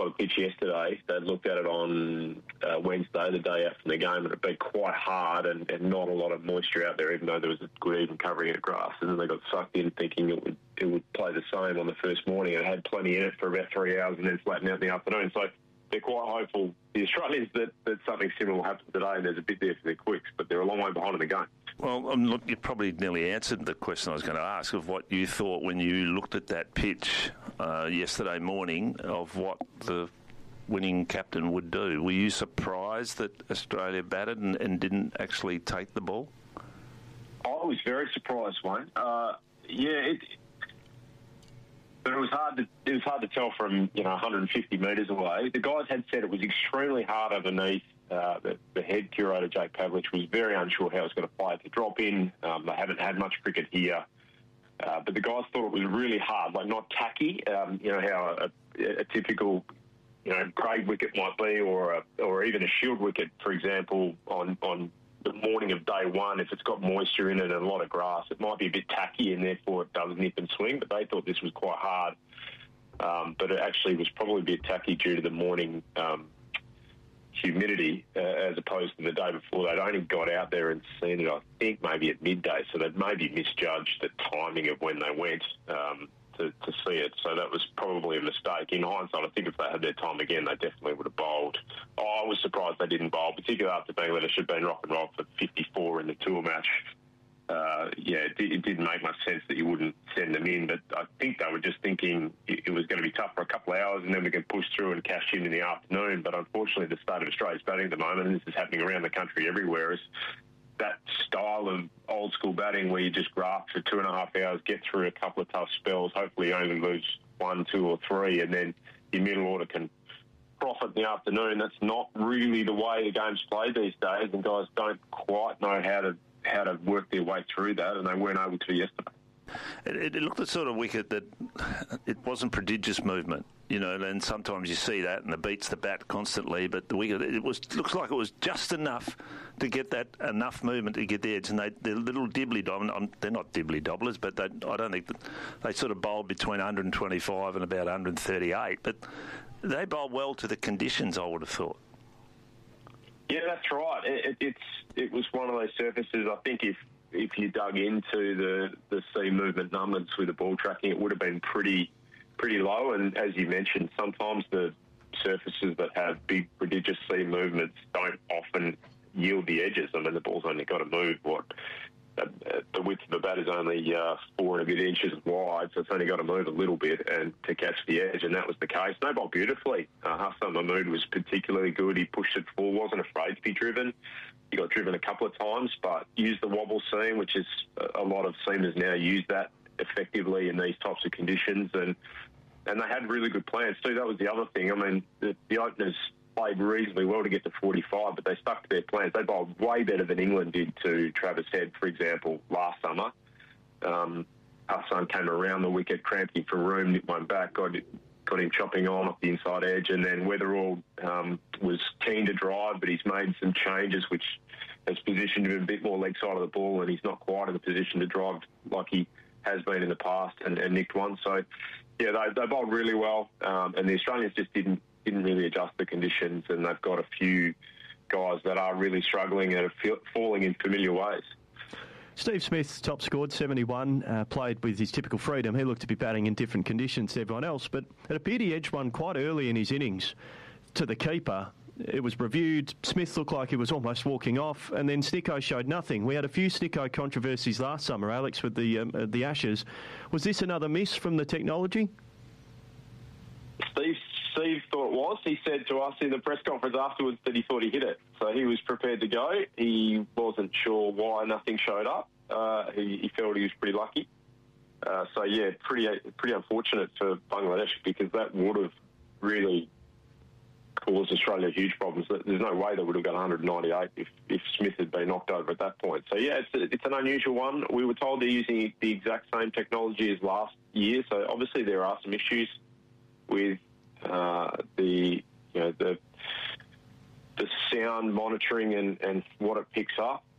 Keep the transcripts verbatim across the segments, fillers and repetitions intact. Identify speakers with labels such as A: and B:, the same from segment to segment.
A: by the pitch yesterday. They'd looked at it on uh, Wednesday, the day after the game, and it'd been quite hard and, and not a lot of moisture out there, even though there was a good even covering of grass. And then they got sucked in thinking it would it would play the same on the first morning. It had plenty in it for about three hours and then flattened out in the afternoon. So they're quite hopeful, the Australians, that, that something similar will happen today, and there's a bit there for the quicks, but they're a long way behind in the game.
B: Well, um, look, you probably nearly answered the question I was going to ask of what you thought when you looked at that pitch uh, yesterday morning of what the winning captain would do. Were you surprised that Australia batted and, and didn't actually take the ball?
A: I was very surprised, Wayne. Uh, yeah, it, but it was hard to it was hard to tell from you know one hundred fifty metres away. The guys had said it was extremely hard underneath. Uh, the, the head curator, Jake Pavlich, was very unsure how it was going to play to drop in. Um, they haven't had much cricket here. Uh, but the guys thought it was really hard, like not tacky, um, you know, how a, a typical, you know, grade wicket might be, or a, or even a shield wicket, for example, on, on the morning of day one, if it's got moisture in it and a lot of grass, it might be a bit tacky and therefore it does nip and swing, but they thought this was quite hard. Um, but it actually was probably a bit tacky due to the morning um humidity, uh, as opposed to the day before. They'd only got out there and seen it, I think, maybe at midday, so they'd maybe misjudged the timing of when they went um, to, to see it. So that was probably a mistake. In hindsight, I think if they had their time again, they definitely would have bowled. Oh, I was surprised they didn't bowl, particularly after Bangladesh had been rock and roll for fifty-four in the tour match. Uh, yeah, it, it didn't make much sense that you wouldn't send them in, but I think they were just thinking it, it was going to be tough for a couple of hours and then we could push through and cash in in the afternoon. But unfortunately, the state of Australia's batting at the moment, and this is happening around the country everywhere, is that style of old school batting where you just graft for two and a half hours, get through a couple of tough spells, hopefully you only lose one, two or three, and then your middle order can profit in the afternoon. That's not really the way the game's played these days, and guys don't quite know how to how to work their way through that, and they weren't able to yesterday.
B: It, it looked the sort of wicket that it wasn't prodigious movement, you know, and sometimes you see that and it beats the bat constantly, but the wicket, it was looks like it was just enough to get that, enough movement to get the edge, and they, they're little dibbly dobbling, they're not dibbly dobblers, but they, I don't think, that, they sort of bowled between one hundred twenty-five and about one hundred thirty-eight, but they bowled well to the conditions, I would have thought.
A: Yeah, that's right. It, it, it's it was one of those surfaces. I think if if you dug into the the sea movement numbers with the ball tracking, it would have been pretty pretty low. And as you mentioned, sometimes the surfaces that have big prodigious sea movements don't often yield the edges. I mean, the ball's only got to move what. Uh, the width of the bat is only uh, four and a bit inches wide, so it's only got to move a little bit and to catch the edge, and that was the case. No bowled beautifully. Uh, Hassan Mahmood was particularly good. He pushed it forward, wasn't afraid to be driven. He got driven a couple of times, but used the wobble seam, which is a lot of seamers now use that effectively in these types of conditions, and and they had really good plans too. That was the other thing. I mean, the, the openers played reasonably well to get to forty-five, but they stuck to their plans. They bowled way better than England did to Travis Head, for example, last summer. Um, Hassan came around the wicket, cramped him for room, nipped one back, got, got him chopping on off the inside edge, and then Weatherall um, was keen to drive, but he's made some changes which has positioned him a bit more leg side of the ball, and he's not quite in the position to drive like he has been in the past, and, and nicked one. So, yeah, they, they bowled really well, um, and the Australians just didn't didn't really adjust the conditions, and they've got a few guys that are really struggling and are falling in familiar ways.
C: Steve Smith top scored seventy-one, uh, played with his typical freedom. He looked to be batting in different conditions to everyone else, but it appeared he edged one quite early in his innings to the keeper. It was reviewed. Smith looked like he was almost walking off, and then Snicko showed nothing. We had a few Snicko controversies last summer, Alex, with the um, uh, the Ashes. Was this another miss from the technology?
A: Steve Steve thought it was. He said to us in the press conference afterwards that he thought he hit it. So he was prepared to go. He wasn't sure why nothing showed up. Uh, he, he felt he was pretty lucky. Uh, so, yeah, pretty pretty unfortunate for Bangladesh, because that would have really caused Australia huge problems. There's no way they would have got one hundred ninety-eight if, if Smith had been knocked over at that point. So, yeah, it's, it's an unusual one. We were told they're using the exact same technology as last year. So, obviously, there are some issues with uh, the, you know, the the sound monitoring and, and what it picks up.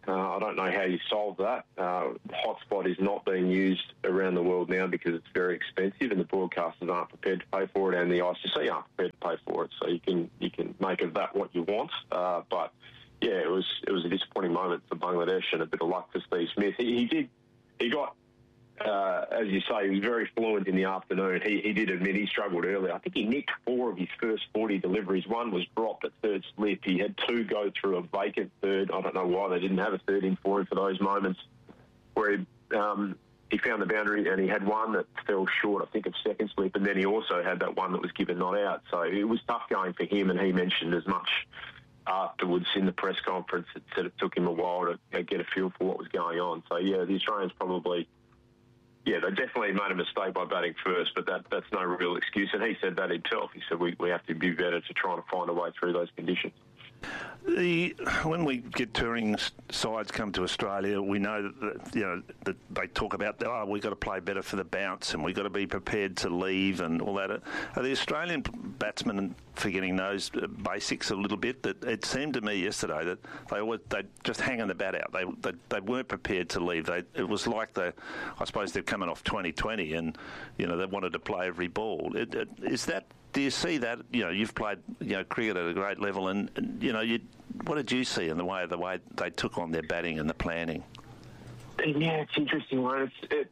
A: Uh, I don't know how you solve that. Uh, hotspot is not being used around the world now because it's very expensive, and the broadcasters aren't prepared to pay for it, and the I C C aren't prepared to pay for it. So you can you can make of that what you want. Uh, but yeah, it was it was a disappointing moment for Bangladesh, and a bit of luck for Steve Smith. He, he did he got. Uh, as you say, he was very fluent in the afternoon. He, he did admit he struggled early. I think he nicked four of his first forty deliveries. One was dropped at third slip. He had two go through a vacant third. I don't know why they didn't have a third in for him for those moments where he, um, he found the boundary, and he had one that fell short, I think, of second slip, and then he also had that one that was given not out. So it was tough going for him, and he mentioned as much afterwards in the press conference. It said it took him a while to get a feel for what was going on. So, yeah, the Australians probably... Yeah, they definitely made a mistake by batting first, but that, that's no real excuse. And he said that himself. He said we, we have to be better to try and find a way through those conditions.
B: The, when we get touring sides come to Australia, we know that, that you know that they talk about oh we've got to play better for the bounce and we've got to be prepared to leave and all that. Are the Australian batsmen forgetting those basics a little bit? That it seemed to me yesterday that they always they just hanging the bat out. They they, they weren't prepared to leave. They it was like the I suppose they're coming off twenty twenty and you know they wanted to play every ball. It, it, is that? Do you see that? You know, you've played you know cricket at a great level, and, and you know, you, what did you see in the way the way they took on their batting and the planning?
A: Yeah, it's interesting. One, it's it.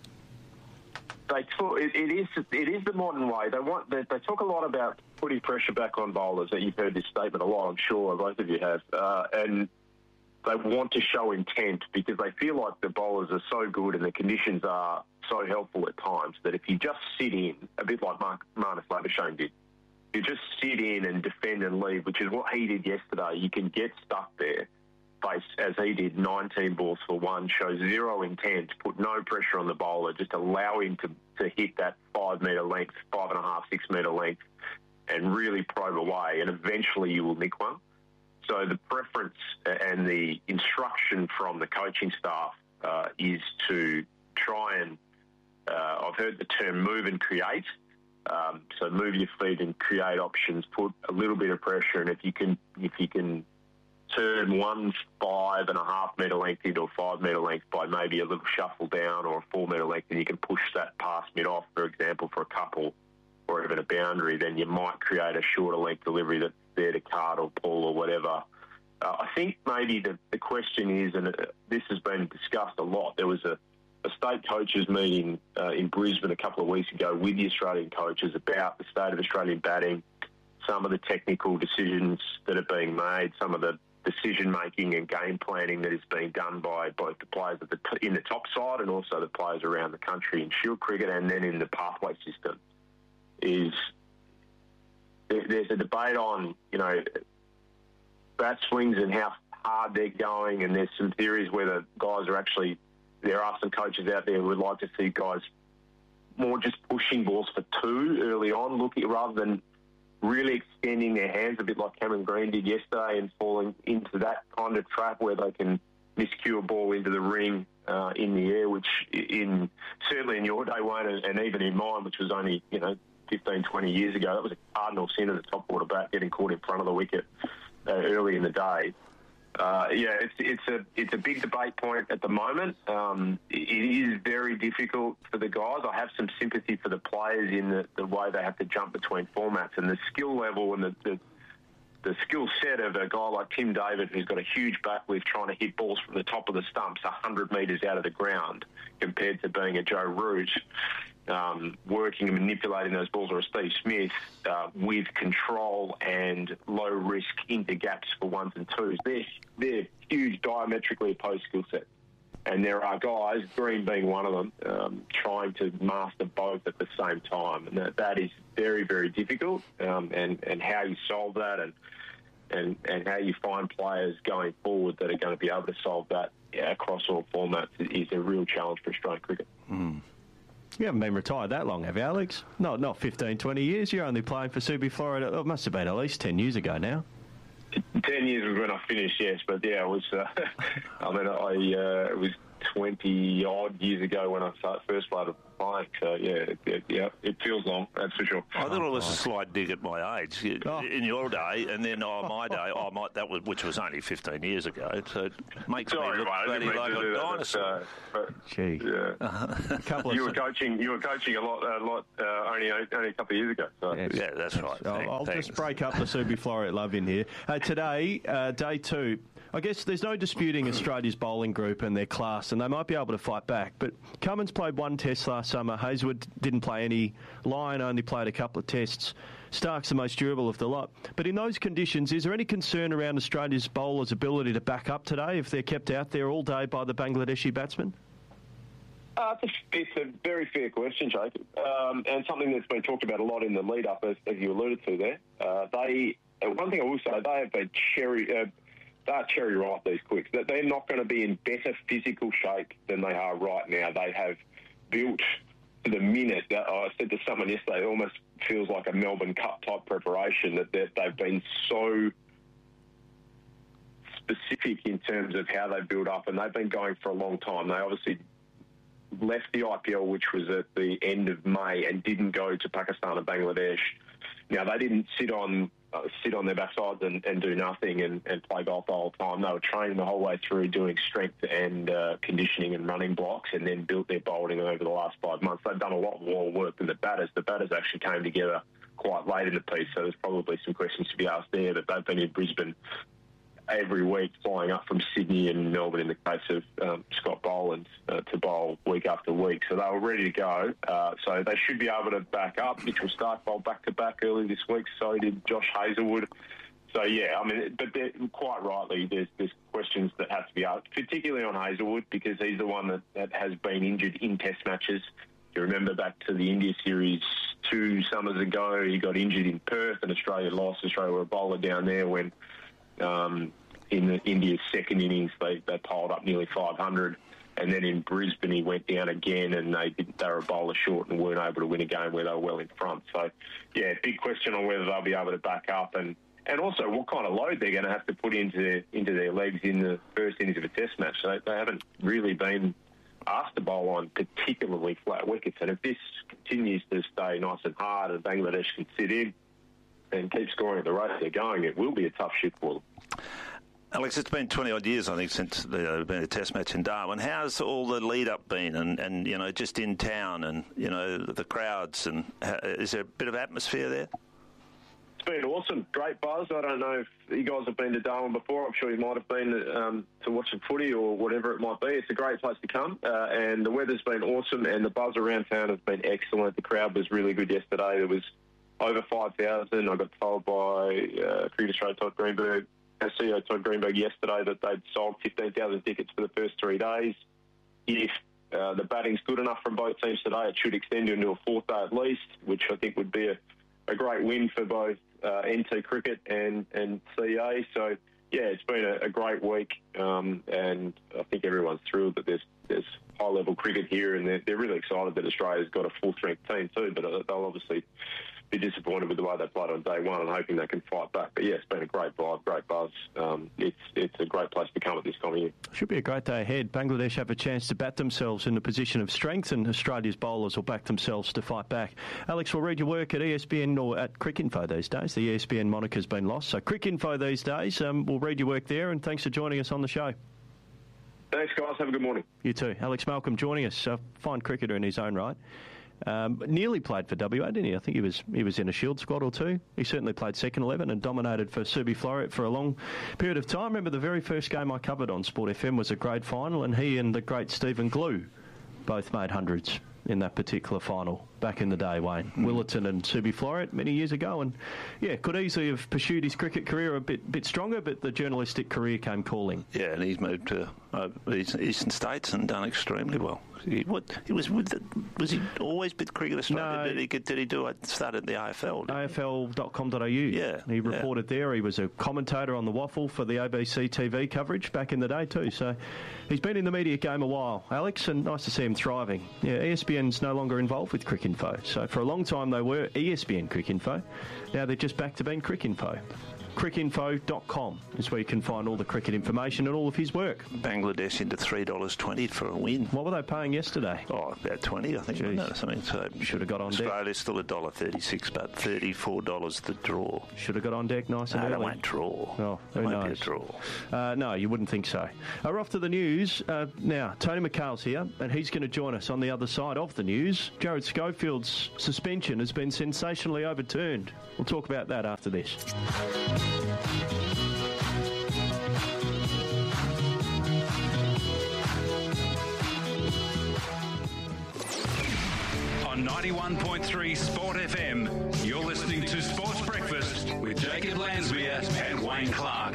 A: They talk, it, it is it is the modern way. They want they, they talk a lot about putting pressure back on bowlers. That you've heard this statement a lot, I'm sure both of you have, uh, and they want to show intent because they feel like the bowlers are so good and the conditions are so helpful at times that if you just sit in, a bit like Mark, Marnus Labuschagne did, you just sit in and defend and leave, which is what he did yesterday. You can get stuck there, face as he did, nineteen balls for one, show zero intent, put no pressure on the bowler, just allow him to, to hit that five metre length, five and a half, six metre length, and really probe away, and eventually you will nick one. So the preference and the instruction from the coaching staff uh, is to try and, uh, I've heard the term move and create. Um, so move your feet and create options, put a little bit of pressure, and if you can, if you can turn one five and a half metre length into a five metre length by maybe a little shuffle down or a four metre length, and you can push that past mid off, for example, for a couple or even a boundary, then you might create a shorter length delivery that's there to card or pull or whatever. Uh, I think maybe the, the question is, and uh, this has been discussed a lot, there was a, a state coaches meeting uh, in Brisbane a couple of weeks ago with the Australian coaches about the state of Australian batting, some of the technical decisions that are being made, some of the decision-making and game planning that is being done by both the players at the t- in the top side and also the players around the country in Shield cricket and then in the pathway system. Is there's a debate on, you know, bat swings and how hard they're going, and there's some theories where the guys are actually, there are some coaches out there who would like to see guys more just pushing balls for two early on, looking rather than really extending their hands, a bit like Cameron Green did yesterday, and falling into that kind of trap where they can miscue a ball into the ring uh, in the air, which in certainly in your day, Wayne, and, and even in mine, which was only, you know, fifteen, twenty years ago, that was a cardinal sin of the top order bat getting caught in front of the wicket uh, early in the day. Uh, yeah, it's it's a it's a big debate point at the moment. Um, it is very difficult for the guys. I have some sympathy for the players in the, the way they have to jump between formats and the skill level and the, the the skill set of a guy like Tim David, who's got a huge bat with trying to hit balls from the top of the stumps one hundred metres out of the ground, compared to being a Joe Root, um, working and manipulating those balls, or a Steve Smith, uh, with control and low risk into gaps for ones and twos. They're, they're huge, diametrically opposed skill sets. And there are guys, Green being one of them, um, trying to master both at the same time. And that, that is very, very difficult. Um, and, and how you solve that and, and, and how you find players going forward that are going to be able to solve that yeah, across all formats is a real challenge for Australian cricket.
C: Mm. You haven't been retired that long, have you, Alex? No, not fifteen, twenty years. You're only playing for Subi Florida. It must have been at least ten years ago now.
A: Ten years was when I finished, yes, but yeah, it was. Uh, I mean, I uh, it was twenty odd years ago when I first started playing. So yeah, it, it, yeah, it feels long, that's for sure.
B: I thought it was a slight dig at my age
C: Oh.
B: in your day, and then oh, my day, oh, my, that was which was only fifteen years ago. So it makes
A: Sorry,
B: me look
A: mate, I
B: bloody
A: didn't mean
B: like
A: to
B: a
A: do that,
B: dinosaur.
A: but, uh, but,
C: Gee.
A: yeah.
C: A couple of
A: You were coaching. You were coaching a lot, a lot, uh, only only a couple of years ago. So.
C: Yes.
B: Yeah, that's right.
C: I'll,
B: Thank-
C: I'll
B: thanks.
C: just break up the Subi Floret love in here. Uh, today, uh, day two. I guess there's no disputing Australia's bowling group and their class, and they might be able to fight back. But Cummins played one test last summer. Hazelwood didn't play any. Lyon only played a couple of tests. Stark's the most durable of the lot. But in those conditions, is there any concern around Australia's bowlers' ability to back up today if they're kept out there all day by the Bangladeshi batsmen?
A: Uh, it's, a, it's a very fair question, Jacob, um, and something that's been talked about a lot in the lead-up, as, as you alluded to there. Uh, they, uh, one thing I will say, they have been cherry, uh, they are cherry ripe, these quicks. That they're not going to be in better physical shape than they are right now. They have built to the minute. Uh, I said to someone yesterday, it almost feels like a Melbourne Cup type preparation. That they've, they've been so specific in terms of how they build up, and they've been going for a long time. They obviously left the I P L, which was at the end of May, and didn't go to Pakistan and Bangladesh. Now, they didn't sit on uh, sit on their backsides and, and do nothing and, and play golf the whole time. They were training the whole way through, doing strength and uh, conditioning and running blocks, and then built their bowling over the last five months. They've done a lot more work than the batters. The batters actually came together quite late in the piece, so there's probably some questions to be asked there, but they've been in Brisbane every week, flying up from Sydney and Melbourne in the case of um, Scott Boland uh, to bowl week after week. So they were ready to go. Uh, so they should be able to back up. Mitchell Stark bowled back-to-back early this week, so did Josh Hazelwood. So, yeah, I mean, but quite rightly, there's, there's questions that have to be asked, particularly on Hazelwood, because he's the one that, that has been injured in test matches. If you remember back to the India series two summers ago, he got injured in Perth and Australia lost. Australia were a bowler down there when... Um, in the India's second innings, they, they piled up nearly five hundred. And then in Brisbane, he went down again, and they did, they were a bowler short and weren't able to win a game where they were well in front. So, yeah, big question on whether they'll be able to back up, and, and also what kind of load they're going to have to put into their, into their legs in the first innings of a test match. So they haven't really been asked to bowl on particularly flat wickets. And if this continues to stay nice and hard and Bangladesh can sit in and keep scoring at the rate they're going, it will be a tough shift for them.
B: Alex, it's been twenty-odd years, I think, since there's been a test match in Darwin. How's all the lead-up been and, and, you know, just in town and, you know, the crowds? And how, is there a bit of atmosphere there?
A: It's been awesome. Great buzz. I don't know if you guys have been to Darwin before. I'm sure you might have been um, to watch some footy or whatever it might be. It's a great place to come. Uh, and the weather's been awesome and the buzz around town has been excellent. The crowd was really good yesterday. There was over five thousand. I got told by uh, Cricket Australia Todd Greenberg, our C E O Todd Greenberg, yesterday that they'd sold fifteen thousand tickets for the first three days. If uh, the batting's good enough from both teams today, it should extend into a fourth day at least, which I think would be a, a great win for both uh, N T Cricket and, and C A. So, yeah, it's been a, a great week, um, and I think everyone's thrilled that there's there's high-level cricket here, and they're, they're really excited that Australia's got a full-strength team too, but they'll obviously be disappointed with the way they played on day one and hoping they can fight back. But yeah, it's been a great vibe, great buzz. Um, it's it's a great place to come at this time of year.
C: Should be a great day ahead. Bangladesh have a chance to bat themselves in a position of strength, and Australia's bowlers will back themselves to fight back. Alex, we'll read your work at E S P N or at Cricinfo these days. The E S P N moniker's been lost, so Cricinfo these days. Um, we'll read your work there, and thanks for joining us on the show.
A: Thanks, guys. Have a good morning.
C: You too. Alex Malcolm joining us, a fine cricketer in his own right. Um, nearly played for W A, didn't he? I think he was he was in a Shield squad or two. He certainly played second eleven and dominated for Subi Floret for a long period of time. Remember, the very first game I covered on Sport F M was a grade final, and he and the great Stephen Glue both made hundreds in that particular final back in the day, Wayne. Willerton and Subi Floret many years ago, and yeah, could easily have pursued his cricket career a bit bit stronger, but the journalistic career came calling.
B: Yeah, and he's moved to uh, Eastern States and done extremely well. He, what, he was with the, was he always with Cricket Australia?
C: No.
B: Did he did he do it? Start at the A F L?
C: A F L dot com dot A U.
B: Yeah,
C: he reported
B: yeah.
C: there. He was a commentator on the Waffle for the A B C T V coverage back in the day too. So he's been in the media game a while, Alex, and nice to see him thriving. Yeah, E S P N's no longer involved with Cricinfo. So for a long time they were E S P N Cricinfo. Now they're just back to being Cricinfo. cricket info dot com is where you can find all the cricket information and all of his work.
B: Bangladesh into three dollars twenty for a win.
C: What were they paying yesterday?
B: Oh, about twenty, I think.
C: Jeez.
B: Wasn't it? Something. So
C: should have got on deck.
B: Australia's still one dollar thirty-six, but thirty-four dollars the draw.
C: Should have got on deck nice and
B: no,
C: early.
B: They won't draw.
C: Oh, who
B: it won't
C: knows?
B: be a draw.
C: Uh, no, you wouldn't think so. Uh, we're off to the news. Uh, now, Tony McHale's here, and he's going to join us on the other side of the news. Jared Schofield's suspension has been sensationally overturned. We'll talk about that after this.
D: On ninety-one point three Sport F M, you're listening to Sports Breakfast with Jacob Lansmere and Wayne Clark.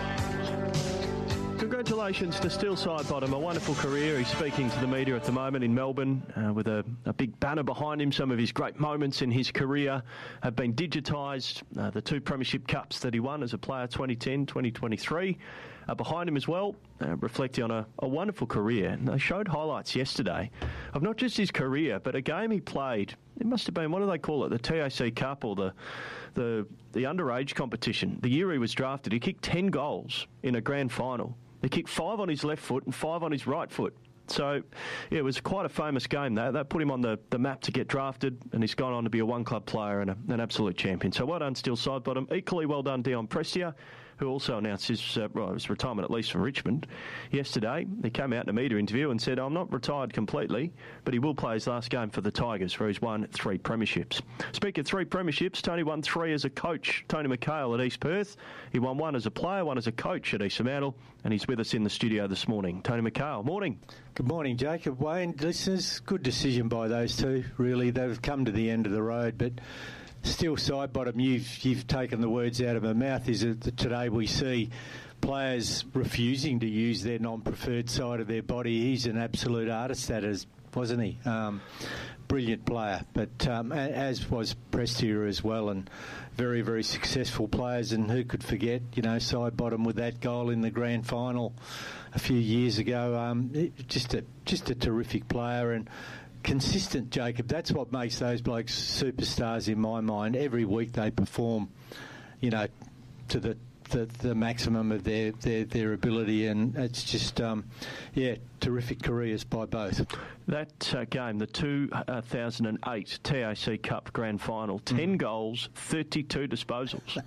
C: Congratulations to Steele Sidebottom, a wonderful career. He's speaking to the media at the moment in Melbourne uh, with a, a big banner behind him. Some of his great moments in his career have been digitised. Uh, the two Premiership Cups that he won as a player, twenty ten, twenty twenty-three, are behind him as well, uh, reflecting on a, a wonderful career. And they showed highlights yesterday of not just his career, but a game he played. It must have been, what do they call it, the T A C Cup or the the, the underage competition. The year he was drafted, he kicked ten goals in a grand final. He kicked five on his left foot and five on his right foot. So, yeah, it was quite a famous game. That, that put him on the, the map to get drafted, and he's gone on to be a one-club player and a, an absolute champion. So well done, Steele Sidebottom. Equally well done, Dion Prestia, who also announced his, uh, well, his retirement, at least from Richmond, yesterday. He came out in a media interview and said, I'm not retired completely, but he will play his last game for the Tigers, where he's won three premierships. Speaking of three premierships, Tony won three as a coach. Tony McHale at East Perth. He won one as a player, one as a coach at East Fremantle, and he's with us in the studio this morning. Tony McHale, morning.
E: Good morning, Jacob. Wayne, listeners, good decision by those two, really. They've come to the end of the road, but Steele Sidebottom, you've you've taken the words out of my mouth. Is that today we see players refusing to use their non-preferred side of their body. He's an absolute artist, that is, wasn't he? Um, brilliant player, but um, as was Prestia as well, and very, very successful players. And who could forget, you know, Sidebottom with that goal in the grand final a few years ago. Um, it, just a just a terrific player and consistent, Jacob. That's what makes those blokes superstars in my mind. Every week they perform, you know, to the the, the maximum of their, their, their ability, and it's just, um, yeah, terrific careers by both.
C: That uh, game, the two thousand eight T A C Cup Grand Final, ten mm. goals, thirty-two disposals.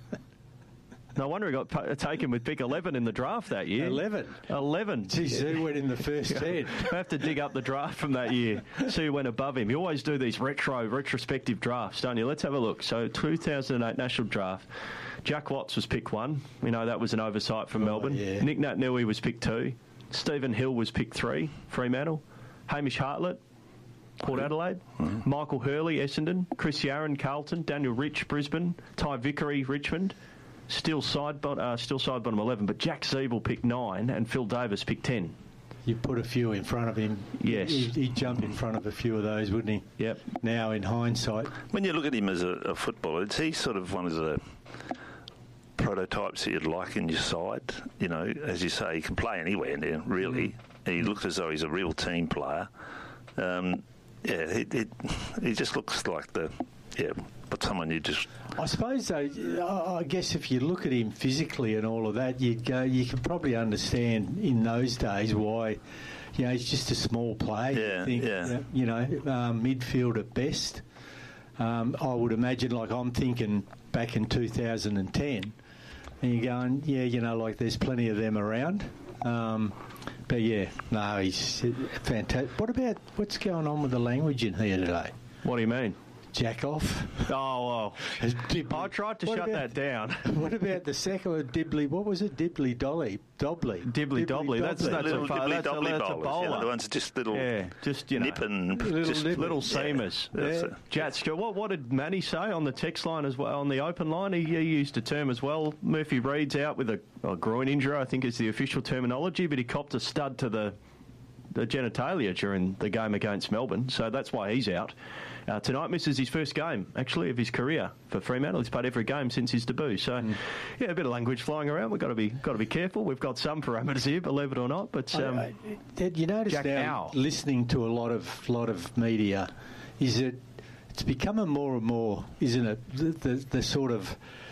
C: No wonder he got p- taken with pick eleven in the draft that year.
E: eleven?
C: eleven.
E: Geez, who went in the first ten?
C: I have to dig up the draft from that year, see who went above him. You always do these retro, retrospective drafts, don't you? Let's have a look. So, two thousand eight National Draft. Jack Watts was pick one. We know that was an oversight from
E: oh,
C: Melbourne.
E: Yeah.
C: Nick Naitanui was pick two. Stephen Hill was pick three, Fremantle. Hamish Hartlett, Port Adelaide. Mm-hmm. Michael Hurley, Essendon. Chris Yarran, Carlton. Daniel Rich, Brisbane. Ty Vickery, Richmond. Still Sidebottom, uh, still Sidebottom eleven, but Jack Siebel picked nine and Phil Davis picked ten.
E: You put a few in front of him.
C: Yes.
E: He'd, he'd jump in front of a few of those, wouldn't he?
C: Yep.
E: Now, in hindsight.
B: When you look at him as a, a footballer, is he sort of one of the prototypes that you'd like in your side? You know, as you say, he can play anywhere now, really. Mm. He looks as though he's a real team player. Um, yeah, he, he, he just looks like the... Yeah, but someone you just...
E: I suppose, though, I guess if you look at him physically and all of that, you'd go, you can probably understand in those days why, you know, he's just a small player.
B: Yeah,
E: think,
B: yeah.
E: You know, um, midfield at best. Um, I would imagine, like I'm thinking back in two thousand ten, and you're going, yeah, you know, like there's plenty of them around. Um, but, yeah, no, he's fantastic. What about, what's going on with the language in here today?
C: What do you mean?
E: Jack off.
C: Oh, well. I tried to
E: what
C: shut
E: about,
C: that down.
E: What about the second one, Dibbly? What was it? Dibbly Dolly? Dobbly?
C: Dibbly Dobbly. That's, that's,
B: little
C: a,
B: dibbly
C: that's,
B: dobbly
C: a, that's a bowler.
B: Yeah, the ones just little
C: yeah, just, you know,
B: nip and
E: little,
B: just
E: nip,
C: little seamers.
E: Yeah.
C: Yeah. Jatska, what, what did Manny say on the text line as well, on the open line? He, he used a term as well. Murphy Reed's out with a, a groin injury, I think is the official terminology, but he copped a stud to the the genitalia during the game against Melbourne, so that's why he's out. Uh, tonight misses his first game, actually, of his career for Fremantle. He's played every game since his debut. So, mm. yeah, a bit of language flying around. We've got to be got to be careful. We've got some parameters here, believe it or not. But um,
E: I, I, you notice
C: Jack
E: now,
C: Owl.
E: listening to a lot of lot of media, is that it's becoming more and more, isn't it? The, the, the sort of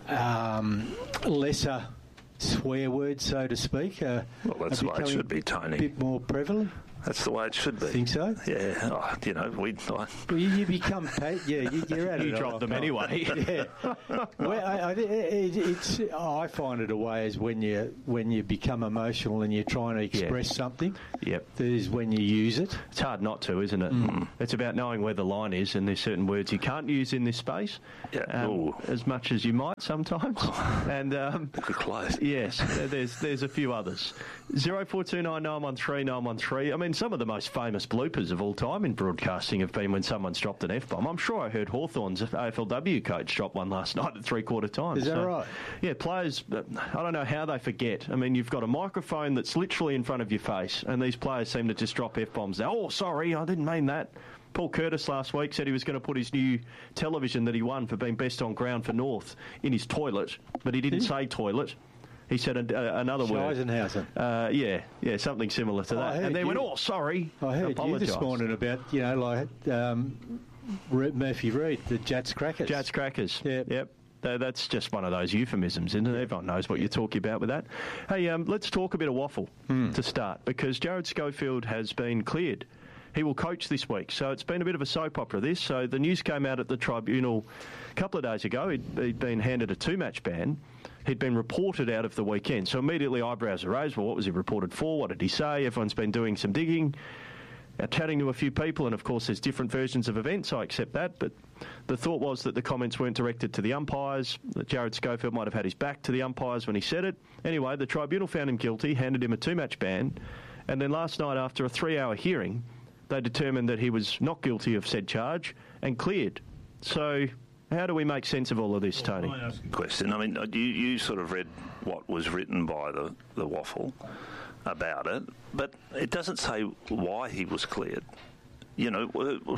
E: um, lesser swear words, so to speak, uh,
B: well, that's the way it should be, Tony.
E: A bit more prevalent.
B: That's the way it should be.
E: Think so?
B: Yeah. Oh, you know, we. I,
E: well, you, you become, yeah, you, you're at
C: you
E: it.
C: drop them anyway.
E: Yeah. Well, I, I, it, it's. I find it a way is when you when you become emotional and you're trying to express
C: yeah.
E: something.
C: Yep.
E: That is when you use it.
C: It's hard not to, isn't it? Mm. It's about knowing where the line is, and there's certain words you can't use in this space.
B: Yeah.
C: Um, as much as you might sometimes. and um,
B: Book of clothes.
C: Yes. There's there's a few others. Zero four two nine nine one three nine one three. I mean, some of the most famous bloopers of all time in broadcasting have been when someone's dropped an F-bomb. I'm sure I heard Hawthorn's A F L W coach drop one last night at three-quarter time.
E: Is that
C: so,
E: right?
C: Yeah, players, I don't know how they forget. I mean, you've got a microphone that's literally in front of your face, and these players seem to just drop F-bombs. Oh, sorry, I didn't mean that. Paul Curtis last week said he was going to put his new television that he won for being best on ground for North in his toilet, but he didn't
E: Did
C: say toilet. He said a, a, another word.
E: Scheisenhausen.
C: Uh, yeah, yeah, something similar to
E: Oh,
C: that. And they
E: you.
C: went, oh, sorry.
E: I heard
C: Apologise.
E: you this morning about, you know, like um, Murphy Reid, the Jats Crackers.
C: Jats Crackers.
E: Yep.
C: Yep. That's just one of those euphemisms, isn't it? Everyone knows what you're talking about with that. Hey, um, let's talk a bit of waffle
E: hmm.
C: to start, because Jared Schofield has been cleared. He will coach this week, so it's been a bit of a soap opera, this. So the news came out at the tribunal a couple of days ago. He'd, he'd been handed a two-match ban. He'd been reported out of the weekend. So immediately eyebrows are raised. Well, what was he reported for? What did he say? Everyone's been doing some digging, uh, chatting to a few people, and of course there's different versions of events. I accept that, but the thought was that the comments weren't directed to the umpires, that Jared Schofield might have had his back to the umpires when he said it. Anyway, the tribunal found him guilty, handed him a two-match ban, and then last night, after a three-hour hearing, they determined that he was not guilty of said charge and cleared. So how do we make sense of all of this, Tony?
B: Question. I mean, you, you sort of read what was written by the, the Waffle about it, but it doesn't say why he was cleared. You know,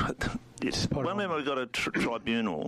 B: it's, one member got a tr- tribunal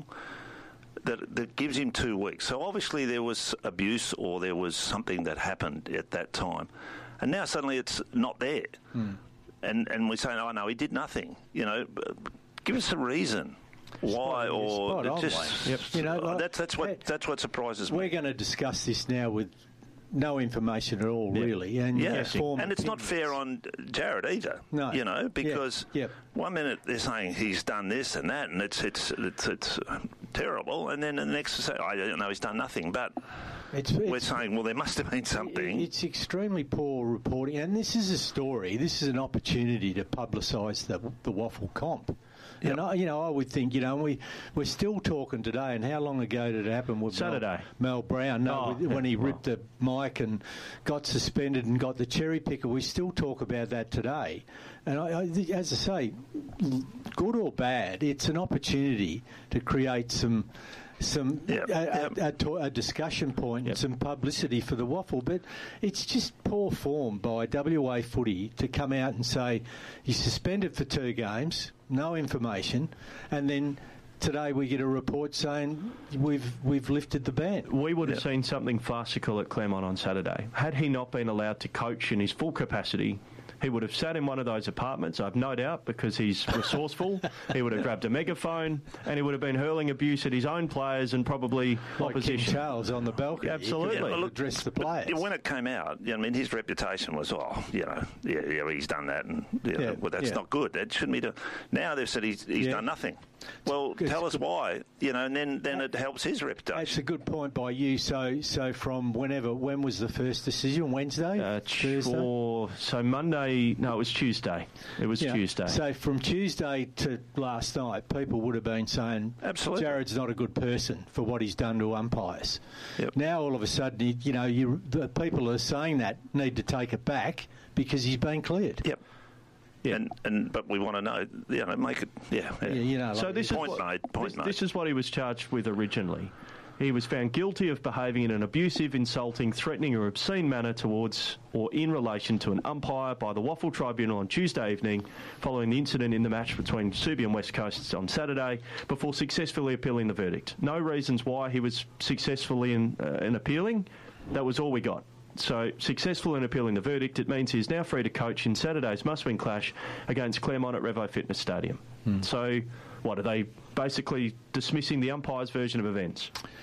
B: that, that gives him two weeks. So obviously there was abuse or there was something that happened at that time. And now suddenly it's not there. Hmm. And and we're saying, oh, no, he did nothing. You know, give us a reason. Why or
E: on,
B: just
E: yep. you know like,
B: that's that's what that's what surprises
E: we're
B: me.
E: We're going to discuss this now with no information at all, yep. really, and
B: yeah,
E: and
B: it's opinions. Not fair on Jared either.
E: No,
B: you know, because
E: yep. Yep.
B: one minute they're saying he's done this and that, and it's it's it's, it's terrible, and then the next say, I don't know, he's done nothing, but. It's, it's, we're saying, well, there must have been something.
E: It's extremely poor reporting, and this is a story. This is an opportunity to publicise the the Waffle comp. Yep. And I, you know, I would think, you know, we we're still talking today. And how long ago did it happen with
C: Saturday?
E: Mel, Mel Brown? No,
C: oh,
E: when he
C: well.
E: ripped the mic and got suspended and got the cherry picker. We still talk about that today. And I, I, as I say, good or bad, it's an opportunity to create some. Some
B: yep,
E: a,
B: yep.
E: A, a, a discussion point,
C: yep.
E: and some publicity for the Waffle, but it's just poor form by W A Footy to come out and say he's suspended for two games, no information, and then today we get a report saying we've we've lifted the ban.
C: We would have
B: yep.
C: seen something farcical at Claremont on Saturday had he not been allowed to coach in his full capacity. He would have sat in one of those apartments, I've no doubt, because he's resourceful. He would have grabbed a megaphone and he would have been hurling abuse at his own players and probably
E: like
C: opposition.
E: Kim Charles on the balcony.
C: Absolutely.
E: Yeah,
B: well, look,
E: address the players.
B: When it came out, I mean, his reputation was, oh, you know, yeah, yeah he's done that, and you know,
E: yeah,
B: well, that's
E: yeah.
B: not good. That shouldn't be done. Now they've said he's, he's
E: yeah.
B: done nothing. Well,
E: it's
B: tell us
E: good.
B: why, you know, and then, then it helps his reputation.
E: That's a good point by you. So, so from whenever, when was the first decision? Wednesday?
C: Uh,
E: Thursday?
C: For, so Monday, no, it was Tuesday. It was
E: yeah.
C: Tuesday.
E: So from Tuesday to last night, people would have been saying,
B: absolutely,
E: Jared's not a good person for what he's done to umpires.
B: Yep.
E: Now all of a sudden, you, you know, you, the people who are saying that need to take it back because he's been cleared.
B: Yep. Yeah. And, and but we want to know, you know, make it, yeah. yeah.
E: yeah you know, like
C: so this
B: point
C: is what,
B: made. Point
C: this,
B: made.
C: This is what he was charged with originally. He was found guilty of behaving in an abusive, insulting, threatening or obscene manner towards or in relation to an umpire by the Waffle Tribunal on Tuesday evening following the incident in the match between Subi and West Coast on Saturday before successfully appealing the verdict. No reasons why he was successfully in, uh, in appealing. That was all we got. So, successful in appealing the verdict, it means he's now free to coach in Saturday's must-win clash against Claremont at Revo Fitness Stadium. Hmm. So, what, are they basically dismissing the umpire's version of events?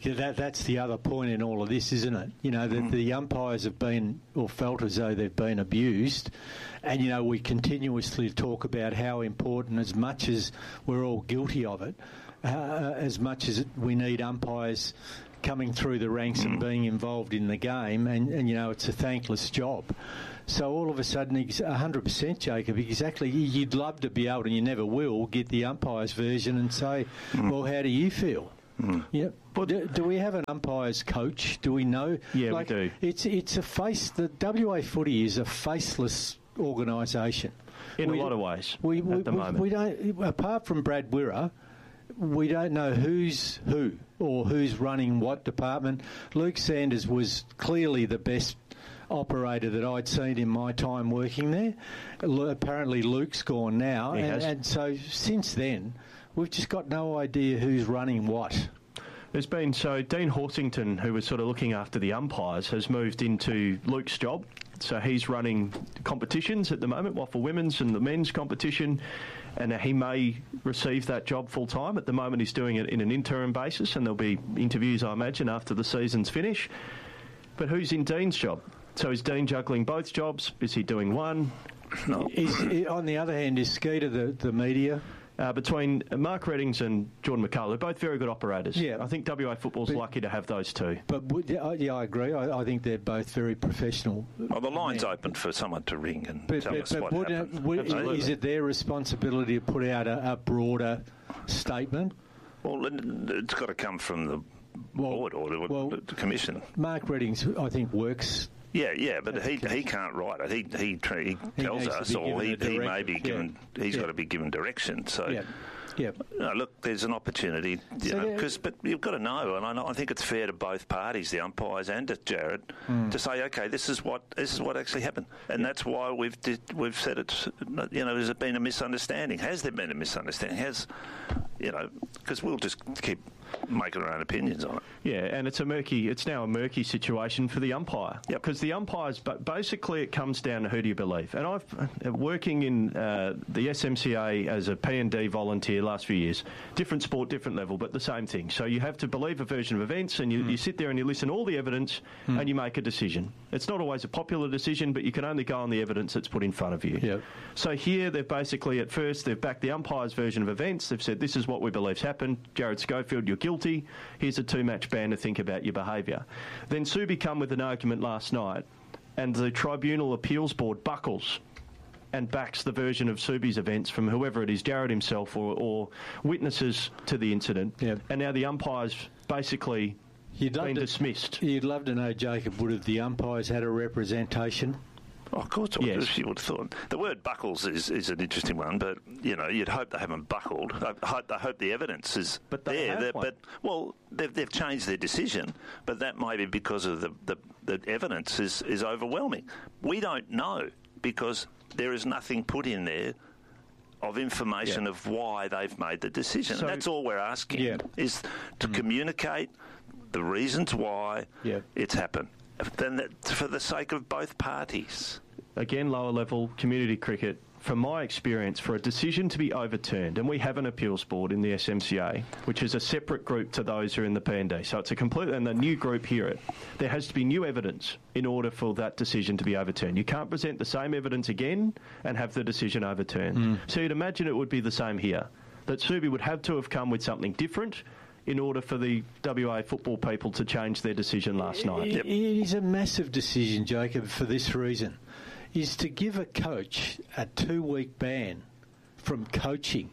E: Yeah, that, that's the other point in all of this, isn't it? You know, the, mm. the umpires have been, or felt as though they've been abused. And, you know, we continuously talk about how important, as much as we're all guilty of it, uh, as much as we need umpires coming through the ranks mm. and being involved in the game. And, and, you know, it's a thankless job. So all of a sudden, one hundred percent, Jacob, exactly, you'd love to be able, and you never will, get the umpire's version and say, mm. well, how do you feel? Mm. Yeah, but do, do we have an umpires coach? Do we know?
C: Yeah,
E: like,
C: we do.
E: It's it's a face. The W A Footy is a faceless organisation
C: in
E: we,
C: a lot of ways.
E: We we,
C: at the
E: we,
C: moment,
E: we don't. Apart from Brad Wirra, we don't know who's who or who's running what department. Luke Sanders was clearly the best operator that I'd seen in my time working there. Apparently, Luke's gone now, and, and so since then, we've just got no idea who's running what.
C: There's been, so Dean Horsington, who was sort of looking after the umpires, has moved into Luke's job. So he's running competitions at the moment, Waffle Women's and the men's competition, and he may receive that job full time. At the moment, he's doing it in an interim basis, and there'll be interviews, I imagine, after the season's finish. But who's in Dean's job? So is Dean juggling both jobs? Is he doing one?
E: No. Is, on the other hand, is Skeeter the, the media?
C: Uh, between Mark Reddings and Jordan McCullough, they're both very good operators. Yeah. I think W A Football's but, lucky to have those two.
E: But yeah, I agree. I, I think they're both very professional.
B: Well, the line's men. Open for someone to ring and
E: but,
B: tell
E: but,
B: us
E: but
B: what
E: would
B: happened.
E: It, would, is it their responsibility to put out a, a broader statement?
B: Well, it's got to come from the
E: well,
B: board or the,
E: well,
B: the commission.
E: Mark Reddings, I think, works.
B: Yeah, yeah, but he he can't write it. He he, he tells
E: he
B: us, or he, he may be given.
E: Yeah.
B: He's
E: yeah.
B: got to be given direction. So.
E: Yeah. Yeah.
B: No, look, there's an opportunity, you so know, because but you've got to know, and I, I think it's fair to both parties, the umpires and to Jared, mm. to say, okay, this is what this is what actually happened, and yeah. that's why we've did, we've said it's, you know, has it been a misunderstanding? Has there been a misunderstanding? Has, you know, because we'll just keep making our own opinions on it.
C: Yeah, and it's a murky. It's now a murky situation for the umpire.
B: Yep.
C: Because the umpires, but basically, it comes down to who do you believe. And I've uh, working in uh, the S M C A as a P and D volunteer last few years. Different sport, different level, but the same thing. So you have to believe a version of events, and you, mm. you sit there and you listen to all the evidence, mm. and you make a decision. It's not always a popular decision, but you can only go on the evidence that's put in front of you.
E: Yep.
C: So here, they've basically at first they've backed the umpire's version of events. They've said this is what we believe's happened. Jared Schofield, you're guilty. Here's a two-match ban to think about your behaviour. Then Subi come with an argument last night, and the Tribunal Appeals Board buckles and backs the version of Subi's events from whoever it is, Jared himself or, or witnesses to the incident.
E: Yep.
C: And now the umpires basically
E: you'd
C: been
E: to,
C: dismissed.
E: You'd love to know, Jacob, would have the umpires had a representation?
B: Oh, of course, I
C: yes.
B: you would have thought. The word buckles is, is an interesting one, but, you know, you'd hope they haven't buckled. I hope, I hope the evidence is
C: but they
B: there.
C: Have one.
B: But, well, they've, they've changed their decision, but that may be because of the, the, the evidence is, is overwhelming. We don't know because there is nothing put in there of information yeah. of why they've made the decision. So, and that's all we're asking,
E: yeah.
B: is to mm. communicate the reasons why
E: yeah.
B: it's happened. Then that, for the sake of both parties.
C: Again, lower level community cricket, from my experience, for a decision to be overturned, and we have an appeals board in the S M C A, which is a separate group to those who are in the P and D. So it's a complete, and the new group hear it. There has to be new evidence in order for that decision to be overturned. You can't present the same evidence again and have the decision overturned. Mm. So you'd imagine it would be the same here, that Subi would have to have come with something different in order for the W A football people to change their decision last night.
E: It, it is a massive decision, Jacob, for this reason, is to give a coach a two-week ban from coaching.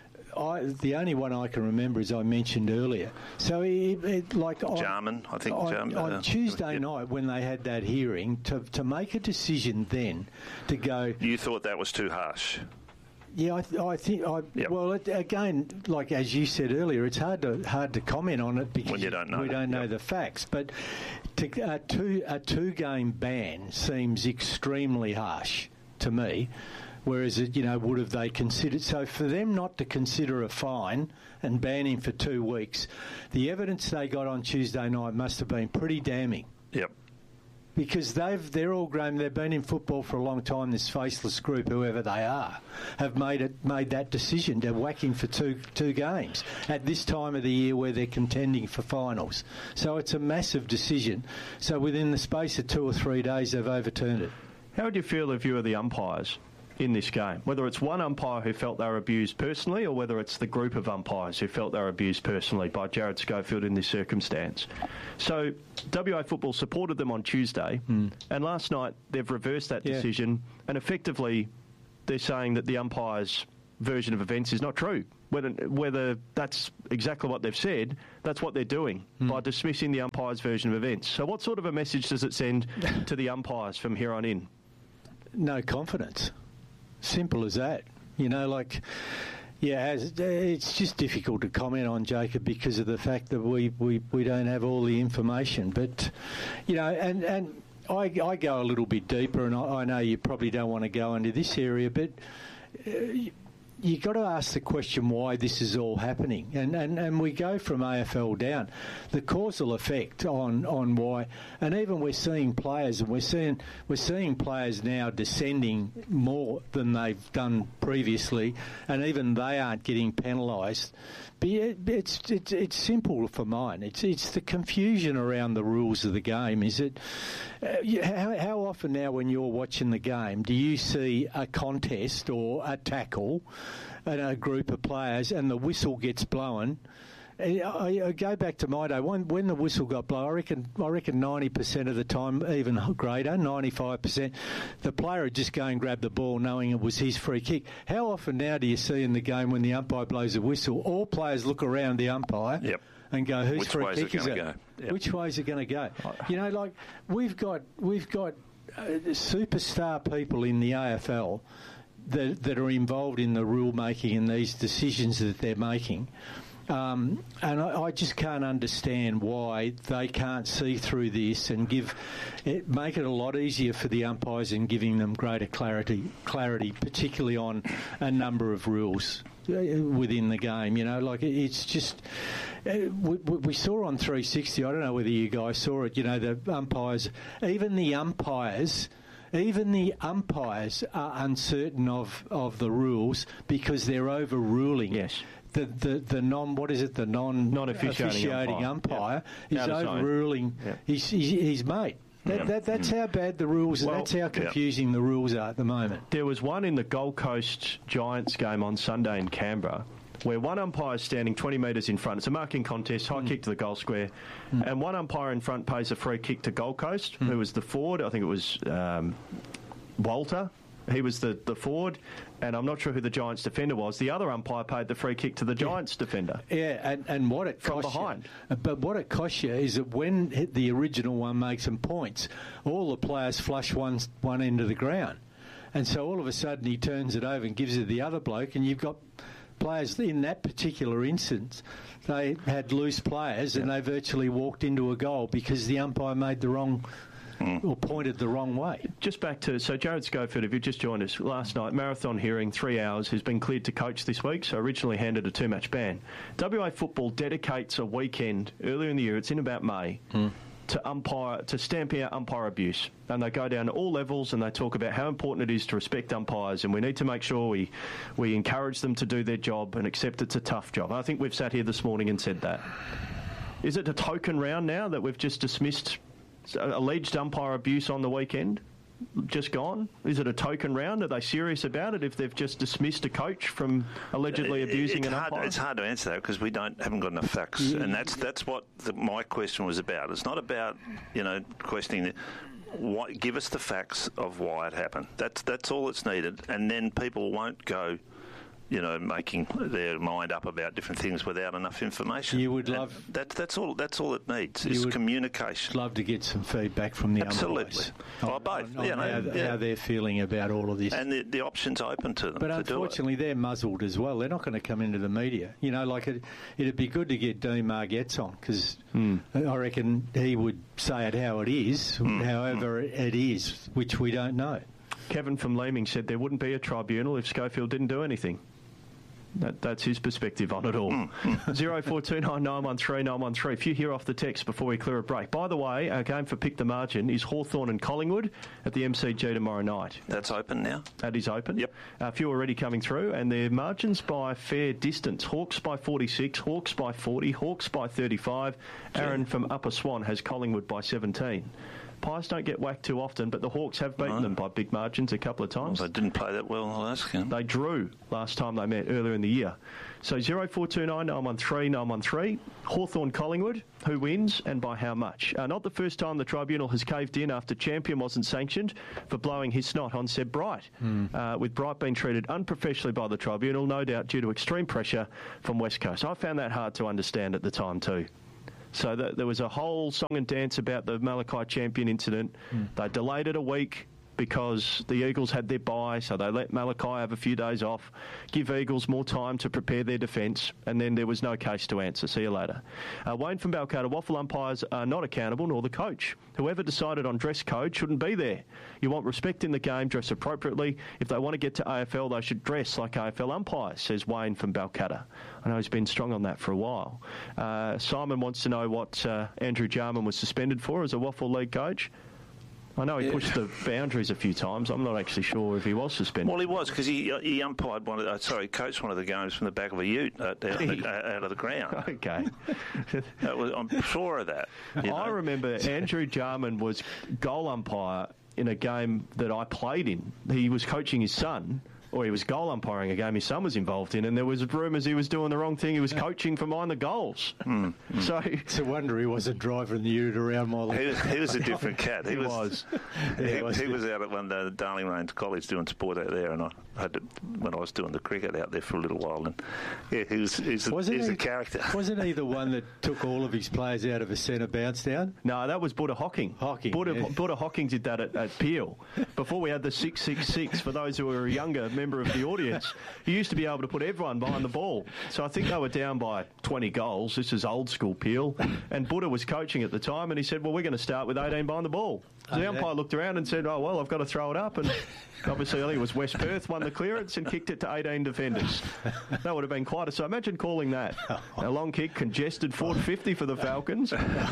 E: I, the only one I can remember, as I mentioned earlier. So, it, it, like
B: Jarman, I think.
E: On,
B: Jarman,
E: on
B: uh,
E: Tuesday
B: yeah.
E: night, when they had that hearing, to to make a decision then to go.
B: You thought that was too harsh.
E: Yeah, I, th- I think. I,
B: yep.
E: Well, it, again, like as you said earlier, it's hard to hard to comment on it because
B: when you don't know
E: we don't know
B: yep.
E: the facts. But to, a two a two game ban seems extremely harsh to me. Whereas, it, you know, would have they considered... So for them not to consider a fine and ban him for two weeks, the evidence they got on Tuesday night must have been pretty damning.
B: Yep.
E: because they've they're all grown. They've been in football for a long time. This faceless group, whoever they are, have made it made that decision to whack him for two two games at this time of the year where they're contending for finals. So it's a massive decision. So within the space of two or three days, they've overturned it.
C: How would you feel if you were the umpires in this game? Whether it's one umpire who felt they were abused personally or whether it's the group of umpires who felt they were abused personally by Jared Schofield in this circumstance. So W A Football supported them on Tuesday mm. and last night they've reversed that decision yeah. and effectively they're saying that the umpire's version of events is not true. Whether, whether that's exactly what they've said, that's what they're doing mm. by dismissing the umpire's version of events. So what sort of a message does it send to the umpires from here on in?
E: No confidence. Simple as that. You know, like, yeah, it's just difficult to comment on, Jacob, because of the fact that we, we, we don't have all the information. But, you know, and, and I, I go a little bit deeper, and I, I know you probably don't want to go into this area, but uh, you've got to ask the question why this is all happening. And, and, and we go from A F L down. The causal effect on, on why, and even we're seeing players, and we're seeing we're seeing players now descending more than they've done previously, and even they aren't getting penalised. But it's, it's it's simple for mine. It's it's the confusion around the rules of the game. Is it uh, how how often now when you're watching the game do you see a contest or a tackle and a group of players and the whistle gets blown? I, I go back to my day when, when the whistle got blown. I reckon I reckon ninety percent of the time, even greater, ninety-five percent, the player would just go and grab the ball, knowing it was his free kick. How often now do you see in the game when the umpire blows a whistle, all players look around the umpire
B: yep.
E: and go, "Whose
B: Which
E: free
B: way
E: kick
B: is it
E: is it?
B: Go? Yep.
E: Which way is it going to go?" You know, like we've got we've got uh, superstar people in the A F L that that are involved in the rule making and these decisions that they're making. Um, and I, I just can't understand why they can't see through this and give it, make it a lot easier for the umpires in giving them greater clarity, clarity, particularly on a number of rules within the game. You know, like it's just we, we saw on three sixty. I don't know whether you guys saw it. You know, the umpires, even the umpires. Even the umpires are uncertain of, of the rules because they're overruling.
C: Yes.
E: The, the the non what is it the non
C: non-officiating
E: umpire, umpire
C: yeah.
E: is overruling yeah. his, his his mate. That, yeah. that, that's mm. how bad the rules are. Well, that's how confusing yeah. the rules are at the moment.
C: There was one in the Gold Coast Giants game on Sunday in Canberra where one umpire is standing twenty metres in front. It's a marking contest, high mm. kick to the goal square, mm. and one umpire in front pays a free kick to Gold Coast, mm. who was the forward. I think it was um, Walter. He was the, the forward, and I'm not sure who the Giants defender was. The other umpire paid the free kick to the Giants
E: yeah.
C: defender.
E: Yeah, and, and what it
C: from
E: cost
C: behind.
E: You, but what it costs you is that when the original one makes some points, all the players flush one one end of the ground, and so all of a sudden he turns it over and gives it to the other bloke, and you've got players in that particular instance. They had loose players, yeah. and they virtually walked into a goal because the umpire made the wrong. Mm. Or pointed the wrong way.
C: Just back to, so Jared Schofield, if you just joined us last night, marathon hearing, three hours, has been cleared to coach this week, so originally handed a two-match ban. W A Football dedicates a weekend earlier in the year, it's in about May, mm. to umpire, to stamp out umpire abuse. And they go down to all levels and they talk about how important it is to respect umpires, and we need to make sure we, we encourage them to do their job and accept it's a tough job. I think we've sat here this morning and said that. Is it a token round now that we've just dismissed alleged umpire abuse on the weekend? Just gone? Is it a token round? Are they serious about it if they've just dismissed a coach from allegedly abusing
B: it's
C: an
B: hard,
C: umpire?
B: It's hard to answer that because we don't haven't got enough facts, yeah. and that's that's what the, my question was about. It's not about you know questioning the, what. Give us the facts of why it happened. That's that's all it's needed, and then people won't go. You know, making their mind up about different things without enough information.
E: You would love
B: that. That's all. That's all it needs is communication.
E: Love to get some feedback from the
B: absolutely.
E: umpires.
B: Oh, on, both.
E: On,
B: you
E: on
B: know,
E: how,
B: yeah.
E: how they're feeling about all of this,
B: and the, the options open to them.
E: But
B: to
E: unfortunately,
B: do it.
E: they're muzzled as well. They're not going to come into the media. You know, like it, it'd be good to get Dean Margetts on because mm. I reckon he would say it how it is, mm. however mm. it is, which we don't know.
C: Kevin from Leeming said there wouldn't be a tribunal if Schofield didn't do anything. That, that's his perspective on it all. Zero four two nine nine one three nine one three. If you hear off the text before we clear a break. By the way, our game for Pick the Margin is Hawthorn and Collingwood at the M C G tomorrow night.
B: That's open now?
C: That is open.
B: Yep.
C: A few already coming through, and their margins by fair distance. Hawks by forty-six, Hawks by forty, Hawks by thirty-five. Aaron from Upper Swan has Collingwood by seventeen. Pies don't get whacked too often, but the Hawks have beaten
B: no.
C: them by big margins a couple of times.
B: Well, they didn't play that well in the last game.
C: They drew last time they met earlier in the year. So zero four two nine nine one three nine one three. Hawthorn Collingwood, who wins and by how much? Uh, not the first time the tribunal has caved in after Champion wasn't sanctioned for blowing his snot on Seb Bright. Mm. Uh, with Bright being treated unprofessionally by the tribunal, no doubt due to extreme pressure from West Coast. I found that hard to understand at the time too. So the, there was a whole song and dance about the Malachi Champion incident. Mm. They delayed it a week because the Eagles had their bye, so they let Malachi have a few days off, give Eagles more time to prepare their defence, and then there was no case to answer. See you later. Uh, Wayne from Balcatta, Waffle umpires are not accountable, nor the coach. Whoever decided on dress code shouldn't be there. You want respect in the game, dress appropriately. If they want to get to A F L, they should dress like A F L umpires, says Wayne from Balcatta. I know he's been strong on that for a while. Uh, Simon wants to know what uh, Andrew Jarman was suspended for as a Waffle League coach. I know he yeah. pushed the boundaries a few times. I'm not actually sure if he was suspended.
B: Well, he was because he he umpired one of the, uh, sorry, coached one of the games from the back of a ute uh, out, the, uh, out of the ground.
C: Okay.
B: That was, I'm sure of that. You know?
C: I remember Andrew Jarman was goal umpire in a game that I played in. He was coaching his son. Or he was goal umpiring a game his son was involved in, and there was rumours he was doing the wrong thing. He was coaching from behind the goals. Mm, mm. So
E: it's a wonder he wasn't driving the ute around my
B: he was, he was a different cat. He,
C: he
B: was.
C: was.
B: he, he, was, he was out at one day, Darling Range College doing sport out there, and I had to, when I was doing the cricket out there for a little while. And yeah, he was. He's a, he's
E: he,
B: a character.
E: Wasn't he the one that took all of his players out of a centre bounce down?
C: No, that was Buddha Hocking.
E: Hocking.
C: Buddha,
E: yeah.
C: Buddha Hocking did that at, at Peel before we had the six six six. For those who were a younger member of the audience. You used to be able to put everyone behind the ball. So I think they were down by twenty goals. This is old school Peel. And Buddha was coaching at the time, and he said, well, we're going to start with eighteen behind the ball. So the umpire looked around and said, oh, well, I've got to throw it up. And obviously, I think it was West Perth won the clearance and kicked it to eighteen defenders. That would have been quite a... So imagine calling that. A long kick, congested, four fifty for the Falcons.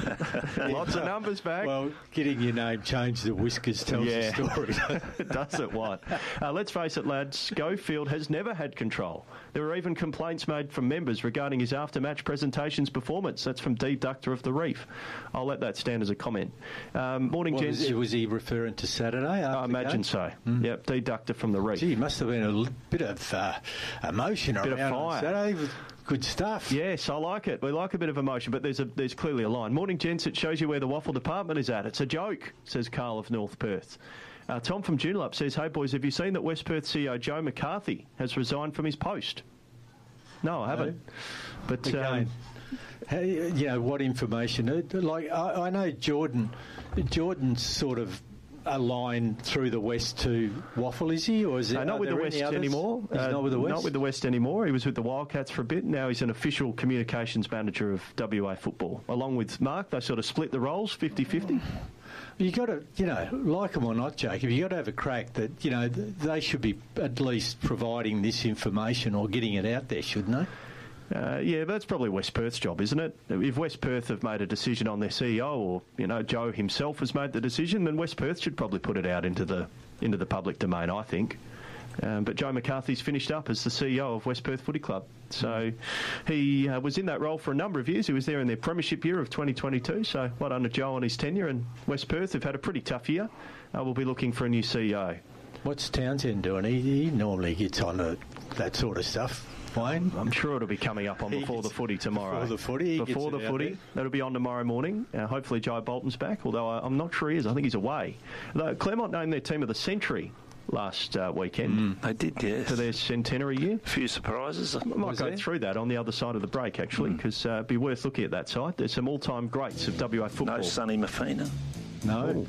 C: Lots of numbers back.
E: Well, getting your name changed to Whiskers tells
C: yeah.
E: the story.
C: Does it what? Uh, let's face it, lads, Schofield has never had control. There were even complaints made from members regarding his after-match presentations performance. That's from D. Ductor of the Reef. I'll let that stand as a comment. Um, morning,
E: what
C: gents.
E: Was, was he referring to Saturday?
C: I imagine so. Mm. Yep, D. Ductor from the Reef.
E: Gee, must have been a l- bit of uh, emotion
C: bit
E: around
C: of fire.
E: on Saturday. Good stuff.
C: Yes, I like it. We like a bit of emotion, but there's a there's clearly a line. Morning, gents. It shows you where the waffle department is at. It's a joke, says Carl of North Perth. Uh, Tom from Joondalup says, hey, boys, have you seen that West Perth C E O Joe McCarthy has resigned from his post? No, I haven't. No. But
E: Again, um, hey, you know, what information? Like, I, I know Jordan, Jordan's sort of a line through the West to Waffle, is he? Or is it,
C: uh, not with the West anymore.
E: He's uh, not with the West?
C: Not with the West anymore. He was with the Wildcats for a bit. Now he's an official communications manager of W A Football. Along with Mark, they sort of split the roles fifty-fifty.
E: You got to, you know, like them or not, Jacob, you got to have a crack that, you know, they should be at least providing this information or getting it out there, shouldn't they?
C: Uh, yeah, but that's probably West Perth's job, isn't it? If West Perth have made a decision on their C E O, or you know, Joe himself has made the decision, then West Perth should probably put it out into the into the public domain, I think. Um, but Joe McCarthy's finished up as the C E O of West Perth Footy Club. So he uh, was in that role for a number of years. He was there in their premiership year of twenty twenty-two. So well done to Joe on his tenure. And West Perth have had a pretty tough year. Uh, we'll be looking for a new C E O.
E: What's Townsend doing? He, he normally gets on to that sort of stuff. Wayne?
C: I'm sure it'll be coming up on
E: he
C: Before
E: gets,
C: the Footy tomorrow.
E: Before the Footy?
C: Before the Footy. That'll be on tomorrow morning. Uh, hopefully Joe Bolton's back, although I, I'm not sure he is. I think he's away. Though Claremont named their team of the century last uh, weekend.
B: Mm, they did, yes.
C: For their centenary year.
B: A few surprises.
C: I might go there? through that on the other side of the break, actually, because mm. uh, it'd be worth looking at that side. There's some all-time greats of W A football.
B: No Sonny Mafina.
E: No.
C: Ooh.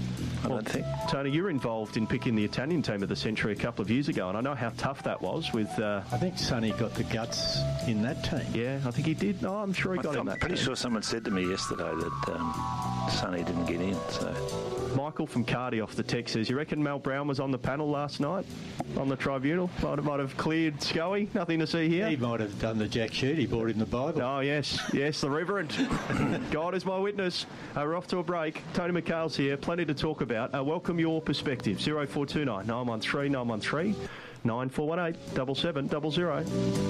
C: I well, don't think. Tony, you're involved in picking the Italian team of the century a couple of years ago, and I know how tough that was with... Uh,
E: I think Sonny got the guts in that team.
C: Yeah, I think he did. No, I'm sure he
B: I
C: got in that
B: I'm pretty
C: team.
B: sure someone said to me yesterday that um, Sonny didn't get in, so...
C: Michael from Cardi off the text says, you reckon Mel Brown was on the panel last night on the tribunal? Might have, might have cleared Scully. Nothing to see here.
E: He might have done the Jack Sheet. He brought in the Bible.
C: Oh, yes. Yes, the Reverend. God is my witness. Uh, we're off to a break. Tony McHale's here. Plenty to talk about. Uh, welcome your perspective. oh four two nine, nine one three, nine one three, nine four one eight, seven seven zero zero.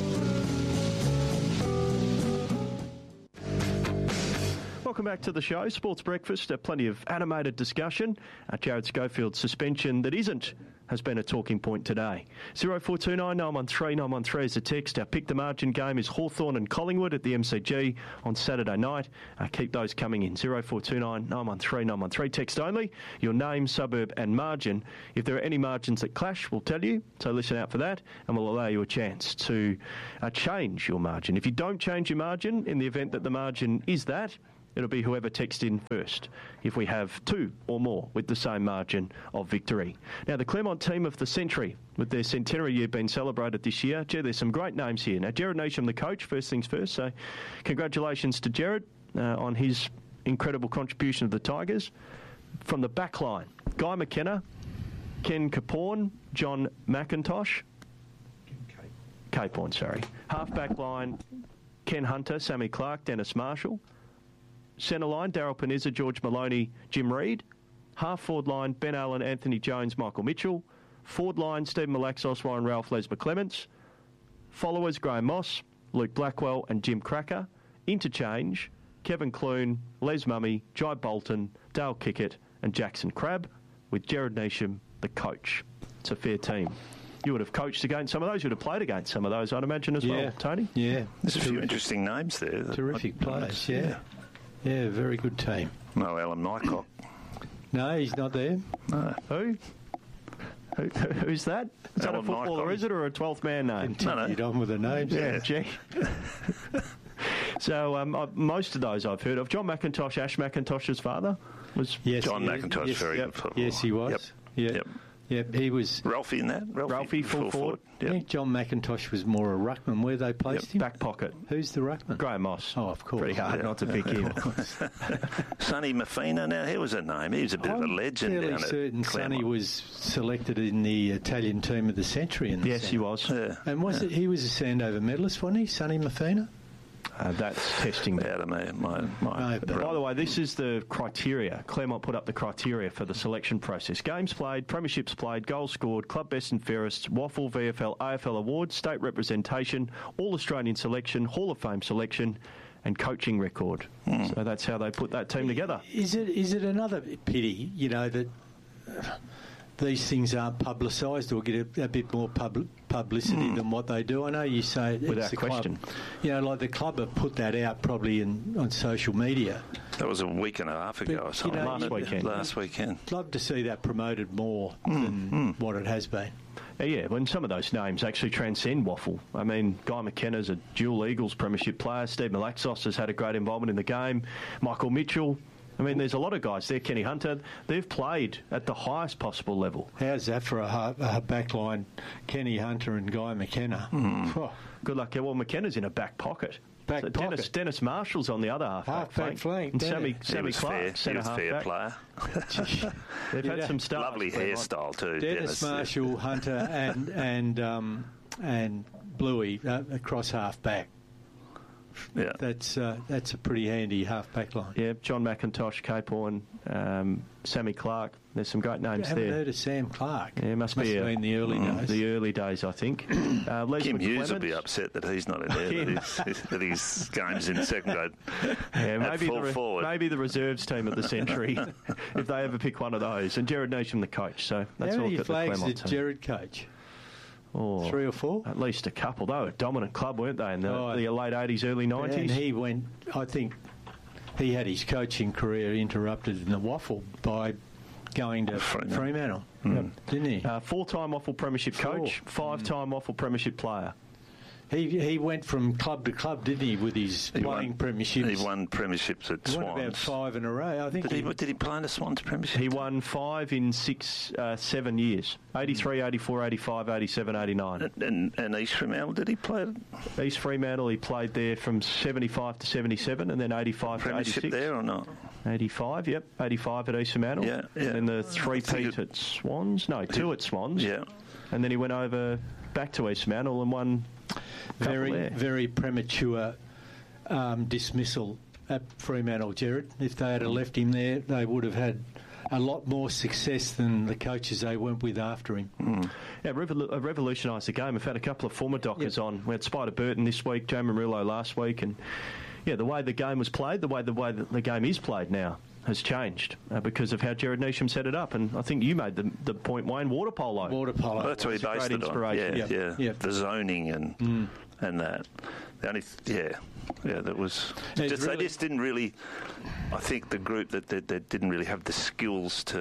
C: Welcome back to the show, Sports Breakfast. Uh, plenty of animated discussion. Uh, Jared Schofield's suspension that isn't has been a talking point today. oh four two nine, nine one three, nine one three is the text. Our Pick the Margin game is Hawthorn and Collingwood at the M C G on Saturday night. Uh, keep those coming in. oh four two nine, nine one three, nine one three. Text only, your name, suburb and margin. If there are any margins that clash, we'll tell you. So listen out for that and we'll allow you a chance to uh, change your margin. If you don't change your margin, in the event that the margin is that, it'll be whoever texts in first if we have two or more with the same margin of victory. Now, the Claremont team of the century, with their centenary year being celebrated this year, gee, there's some great names here. Now, Jared Neesham, the coach, first things first, so congratulations to Jared uh, on his incredible contribution of the Tigers. From the back line, Guy McKenna, Ken Caporn, John McIntosh. Caporn, sorry. Half back line, Ken Hunter, Sammy Clark, Dennis Marshall. Centre line, Daryl Panizza, George Maloney, Jim Reid. Half forward line, Ben Allen, Anthony Jones, Michael Mitchell. Forward line, Stephen Malaxos, Warren Ralph, Les McClements. Followers, Graham Moss, Luke Blackwell and Jim Cracker. Interchange, Kevin Clune, Les Mummy, Jai Bolton, Dale Kickett and Jackson Crabb, with Jared Neesham, the coach. It's a fair team. You would have coached against some of those. You would have played against some of those, I'd imagine, as
E: yeah.
C: well, Tony?
E: Yeah.
B: There's a few interesting names there.
E: Terrific players, yeah. Yeah, very good team.
B: No Alan Nycock.
E: No, he's not there.
B: No.
C: Who? Who? Who's that? Is
B: Alan
C: that a footballer,
B: Nycock.
C: is it, or a twelfth man name?
E: Continued no, no. on with the names.
C: Yeah, gee. So um, I, most of those I've heard of. John McIntosh, Ash McIntosh's father, was
E: yes,
B: John
E: he,
B: McIntosh,
E: yes,
B: very
E: yep,
B: good footballer.
E: Yes, he was.
B: Yep.
E: Yeah.
B: Yep.
E: Yep, he was...
B: Ralphie in that? Ralphie,
C: Ralphie full, full forward.
E: I
B: Yep.
E: think John McIntosh was more a ruckman. Where they placed
C: Yep.
E: him?
C: Back pocket.
E: Who's the ruckman?
C: Graham Moss.
E: Oh, of course.
C: Pretty hard
B: Yeah.
C: not to pick him.
B: Sonny Mafina, now, he was a name. He was a bit
E: I'm
B: of a legend
E: fairly
B: down
E: certain
B: at
E: Sonny
B: Claremont.
E: was selected in the Italian team of the century. In the
C: Yes, he
E: centre.
C: was.
B: Yeah.
E: And was it? He was a Sandover medalist, wasn't he? Sonny Mafina?
C: Uh, that's testing that.
B: Out of my, my, my
E: No, but-
C: By the way, this is the criteria. Claremont put up the criteria for the selection process. Games played, premierships played, goals scored, club best and fairest, Waffle, V F L, A F L awards, state representation, All-Australian selection, Hall of Fame selection, and coaching record.
B: Hmm.
C: So that's how they put that team together.
E: Is it? Is it another pity, you know, that uh, these things aren't publicised or get a, a bit more pub, publicity mm. than what they do? I know you say it's
C: Without
E: the
C: question.
E: Club, you know, like the club have put that out probably in, on social media.
B: That was a week and a half ago
E: But,
B: or something.
E: you know,
C: Last weekend.
B: Last weekend.
E: Love to see that promoted more
B: Mm,
E: than
B: mm.
E: what it has been.
C: Uh, Yeah, when some of those names actually transcend Waffle. I mean, Guy McKenna's a dual Eagles premiership player. Steve Malaxos has had a great involvement in the game. Michael Mitchell. I mean, there's a lot of guys there. Kenny Hunter. They've played at the highest possible level.
E: How's that for a, half, a back line? Kenny Hunter and Guy McKenna.
B: Mm.
E: Oh,
C: Good luck. Yeah, well, McKenna's in a back pocket.
E: Back
C: so
E: pocket.
C: Dennis, Dennis Marshall's on the other half,
E: Half
C: back
E: back flank,
C: and
E: Dennis.
C: Sammy,
B: He
C: Sammy
B: was
C: Clark,
B: fair. He
C: centre
B: was
C: half
B: fair
C: back.
B: player.
C: They've
E: Yeah.
C: had some stars.
B: Lovely
C: Claremont.
B: hairstyle too.
E: Dennis,
B: Dennis
E: Marshall, Hunter, and and um, and Bluey uh, across half back.
B: Yeah.
E: That's uh, that's a pretty handy half back line.
C: Yeah, John McIntosh, Cape Horn, um, Sammy Clark. There's some great
E: I
C: names
E: haven't
C: there.
E: heard of Sam Clark.
C: Yeah, it must,
E: Must
C: be
E: have
C: a,
E: been the early
C: mm,
E: days.
C: The early days, I think. Uh, Les
B: Kim Hughes will be
C: McClements.
B: upset that he's not in there.
C: Kim.
B: that, his, that his game's in second grade.
C: Yeah,
B: At
C: maybe
B: full
C: the, re-
B: forward.
C: maybe the reserves team of the century, if they ever pick one of those. And Jared Neesham, the coach. So that's
E: How
C: all
E: many
C: at the
E: flags
C: Claremont
E: did
C: team.
E: Jared coach?
C: Oh,
E: Three or four?
C: At least a couple. They were a dominant club, weren't they, in the,
E: Oh,
C: the late eighties, early nineties?
E: And he went, I think he had his coaching career interrupted in the Waffle by going to
B: Fremantle.
E: Fremantle,
B: Mm.
E: didn't he?
C: Uh, four-time Waffle Premiership
E: Four.
C: coach, five-time Waffle Premiership player.
E: He he went from club to club, didn't he, with his
B: He
E: playing
B: won,
E: premierships?
B: He won premierships at
E: He won about
B: Swans.
E: five in a row. I think
B: Did he, did he play in the Swans premiership?
C: He won five in six, uh, seven years. eighty-three, eighty-four, eighty-five, eighty-seven, eighty-nine.
B: And, and, and East Fremantle, did he play
C: East Fremantle, he played there from seventy-five to seventy-seven and then eighty-five to
B: premiership
C: eighty-six.
B: there or not?
C: eighty-five, yep, eighty-five at East Fremantle.
B: Yeah, yeah.
C: And then the three-peat at Swans. No, two at Swans.
B: Yeah.
C: And then he went over back to East Fremantle and won.
E: Very,
C: there.
E: very premature um, dismissal at Fremantle, Jared. If they had left him there, they would have had a lot more success than the coaches they went with after him.
C: Mm. Yeah, revol- revolutionised the game. We've had a couple of former Dockers yep. on. We had Spider Burton this week, Joe Murillo last week, and yeah, the way the game was played, the way the way that the game is played now has changed uh, because of how Jared Neesham set it up. And I think you made the, the point, Wayne, water polo.
E: Water polo.
B: Well, that's what he based it on. Yeah,
C: yep.
B: yeah.
E: Yep.
B: The zoning and mm. and that. The only, yeah, yeah, that was just really, they just didn't really. I think the group that they, they didn't really have the skills to,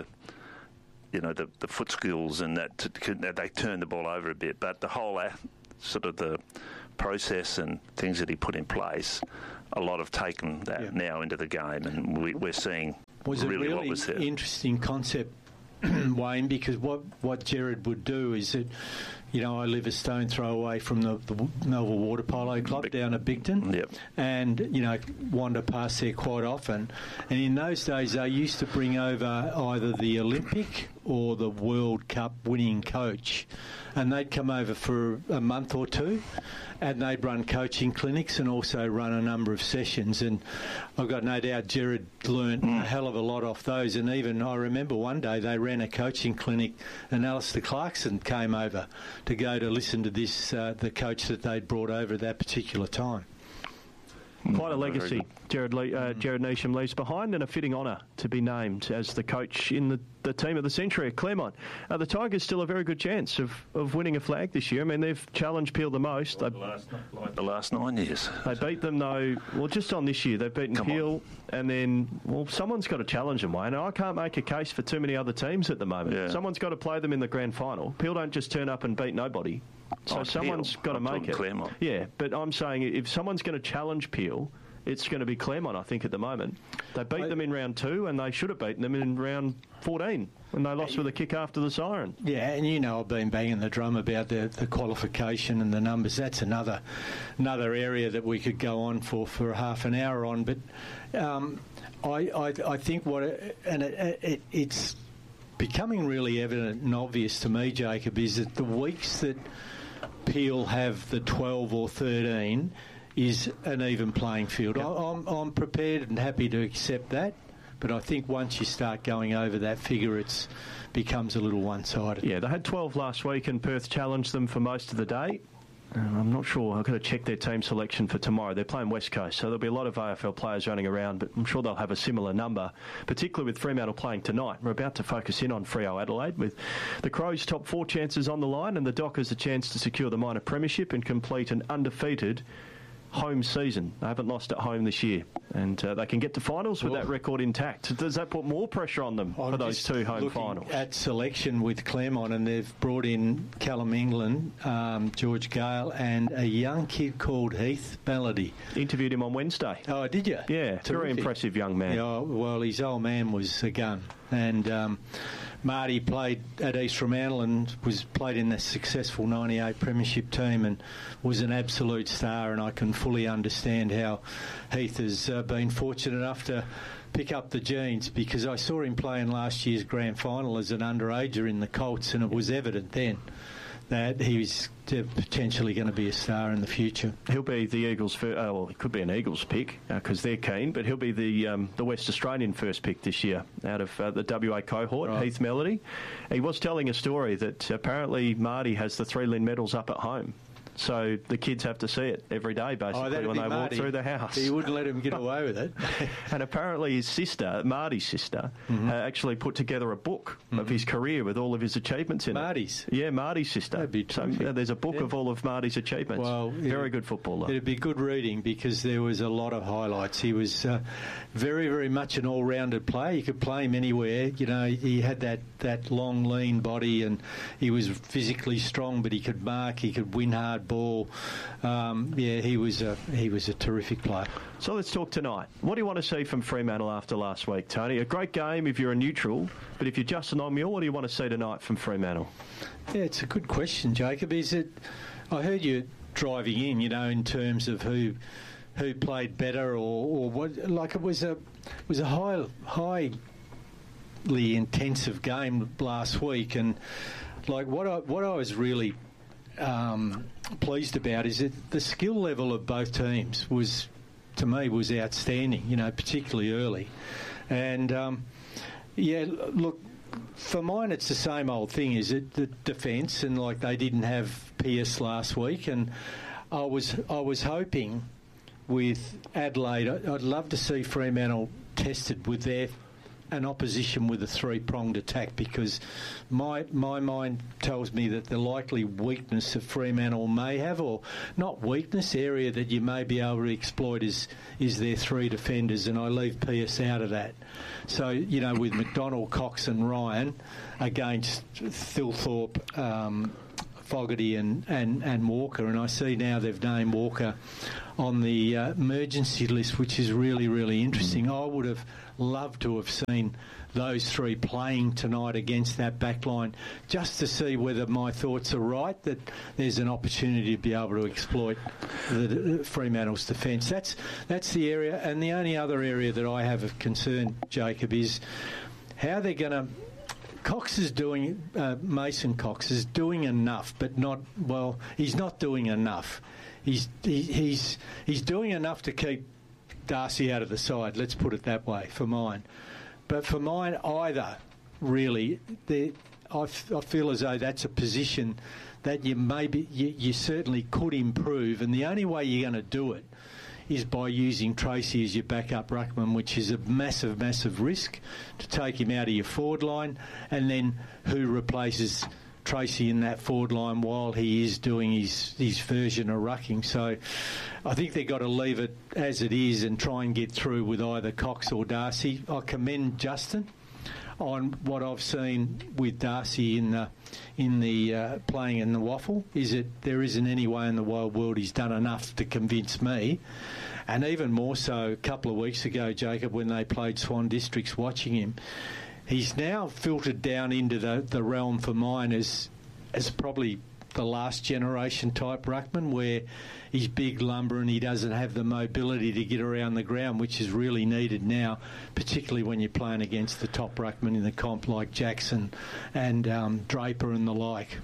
B: you know, the the foot skills and that to, to, they turned the ball over a bit. But the whole uh, sort of the process and things that he put in place, a lot have taken that yeah. now into the game, and we, we're seeing
E: was
B: really,
E: a really
B: what was there.
E: Interesting concept, Wayne, because what what Jared would do is that, you know, I live a stone throw away from the, the Melville Water Polo Club Big, down at Bigton,
B: yep.
E: and, you know, wander past there quite often. And in those days, they used to bring over either the Olympic or the World Cup winning coach, and they'd come over for a month or two, and they'd run coaching clinics and also run a number of sessions. And I've got no doubt Jared learnt mm. a hell of a lot off those. And even I remember one day they ran a coaching clinic, and Alistair Clarkson came over to go to listen to this, uh, the coach that they'd brought over at that particular time.
C: Quite a legacy Jared Le- uh, Jared Neesham leaves behind, and a fitting honour to be named as the coach in the, the team of the century at Claremont. Uh, the Tigers still a very good chance of, of winning a flag this year. I mean, they've challenged Peel the most.
B: Like the, last, like the last nine years.
C: They beat them, though, well, just on this year. They've beaten
B: Come
C: Peel,
B: on.
C: and then, well, someone's got to challenge them, Wayne. And I can't make a case for too many other teams at the moment.
B: Yeah.
C: Someone's got to play them in the grand final. Peel don't just turn up and beat nobody. So
B: oh,
C: someone's
B: Peel.
C: got to
B: I'm
C: make it.
B: Claremont.
C: Yeah, but I'm saying if someone's going to challenge Peel, it's going to be Claremont, I think, at the moment. They beat I, them in round two, and they should have beaten them in round fourteen when they lost with a kick after the siren.
E: Yeah, and you know I've been banging the drum about the, the qualification and the numbers. That's another another area that we could go on for, for half an hour on. But um, I, I I think what it, and it, it, it's becoming really evident and obvious to me, Jacob, is that the weeks that Peel have the twelve or thirteen is an even playing field. Yep. I'm, I'm prepared and happy to accept that, but I think once you start going over that figure, it becomes a little one-sided.
C: Yeah, they had twelve last week, and Perth challenged them for most of the day. Uh, I'm not sure. I've got to check their team selection for tomorrow. They're playing West Coast, so there'll be a lot of A F L players running around, but I'm sure they'll have a similar number, particularly with Fremantle playing tonight. We're about to focus in on Freo Adelaide with the Crows' top four chances on the line, and the Dockers a chance to secure the minor premiership and complete an undefeated home season. They haven't lost at home this year, and uh, they can get to finals with well, that record intact. Does that put more pressure on them
E: I'm
C: for those two home finals?
E: At selection with Claremont, and they've brought in Callum England, um, George Gale, and a young kid called Heath Melody.
C: Interviewed him on Wednesday.
E: Oh, did you?
C: Yeah, Terrific. Very impressive young man.
E: Yeah, well, his old man was a gun, and um, Marty played at East Fremantle and was played in the successful ninety-eight premiership team and was an absolute star, and I can fully understand how Heath has uh, been fortunate enough to pick up the genes, because I saw him play in last year's grand final as an underager in the Colts, and it was evident then that he was potentially going to be a star in the future.
C: He'll be the Eagles' first, uh, well, he could be an Eagles pick because uh, they're keen, but he'll be the um, the West Australian first pick this year out of uh, the W A cohort, right. Heath Melody. He was telling a story that apparently Marty has the three Lynn medals up at home. So the kids have to see it every day, basically,
E: oh,
C: when they
E: Marty.
C: walk through the house.
E: He wouldn't let him get away with it.
C: And apparently his sister, Marty's sister, mm-hmm. uh, actually put together a book mm-hmm. of his career with all of his achievements in
E: Marty's?
C: it. Yeah, Marty's sister.
E: That'd be terrific.
C: So uh, there's a book
E: yeah.
C: of all of Marty's achievements. Well, very good footballer.
E: It'd be good reading because there was a lot of highlights. He was uh, very, very much an all-rounded player. You could play him anywhere. You know, he had that, that long, lean body, and he was physically strong, but he could mark, he could win hard ball. Um, yeah, he was a he was a terrific player.
C: So let's talk tonight. What do you want to see from Fremantle after last week, Tony? A great game if you're a neutral, but if you're Justin O'Meara, what do you want to see tonight from Fremantle?
E: Yeah, it's a good question, Jacob. Is it? I heard you driving in, you know, in terms of who who played better or, or what. Like it was a it was a high highly intensive game last week, and like what I what I was really um, pleased about is that the skill level of both teams was, to me, was outstanding. You know, particularly early, and um, yeah, look. For mine, it's the same old thing. Is it the defence, and like they didn't have Pearce last week, and I was I was hoping with Adelaide, I'd love to see Fremantle tested with their an opposition with a three-pronged attack, because my my mind tells me that the likely weakness that Fremantle may have, or not weakness, area that you may be able to exploit is is their three defenders, and I leave Pearce out of that. So, you know, with McDonald, Cox and Ryan against Thilthorpe, um, Fogarty and, and, and Walker, and I see now they've named Walker on the uh, emergency list, which is really, really interesting. I would have loved to have seen those three playing tonight against that back line, just to see whether my thoughts are right, that there's an opportunity to be able to exploit the, the Fremantle's defence. That's, that's the area, and the only other area that I have of concern, Jacob, is how they're going to... Cox is doing, uh, Mason Cox is doing enough, but not, well, he's not doing enough. He's he, he's he's doing enough to keep Darcy out of the side, let's put it that way, for mine. But for mine, either, really, I, f- I feel as though that's a position that you maybe, you, you certainly could improve, and the only way you're going to do it is by using Tracy as your backup ruckman, which is a massive, massive risk to take him out of your forward line, and then who replaces Tracy in that forward line while he is doing his, his version of rucking. So I think they've got to leave it as it is and try and get through with either Cox or Darcy. I commend Justin on what I've seen with Darcy in the in the uh, playing in the waffle. Is that there isn't any way in the wide world he's done enough to convince me. And even more so a couple of weeks ago, Jacob, when they played Swan Districts, watching him, he's now filtered down into the, the realm for mine as as probably the last generation type ruckman, where he's big lumber and he doesn't have the mobility to get around the ground, which is really needed now, particularly when you're playing against the top ruckman in the comp like Jackson and um, Draper and the like.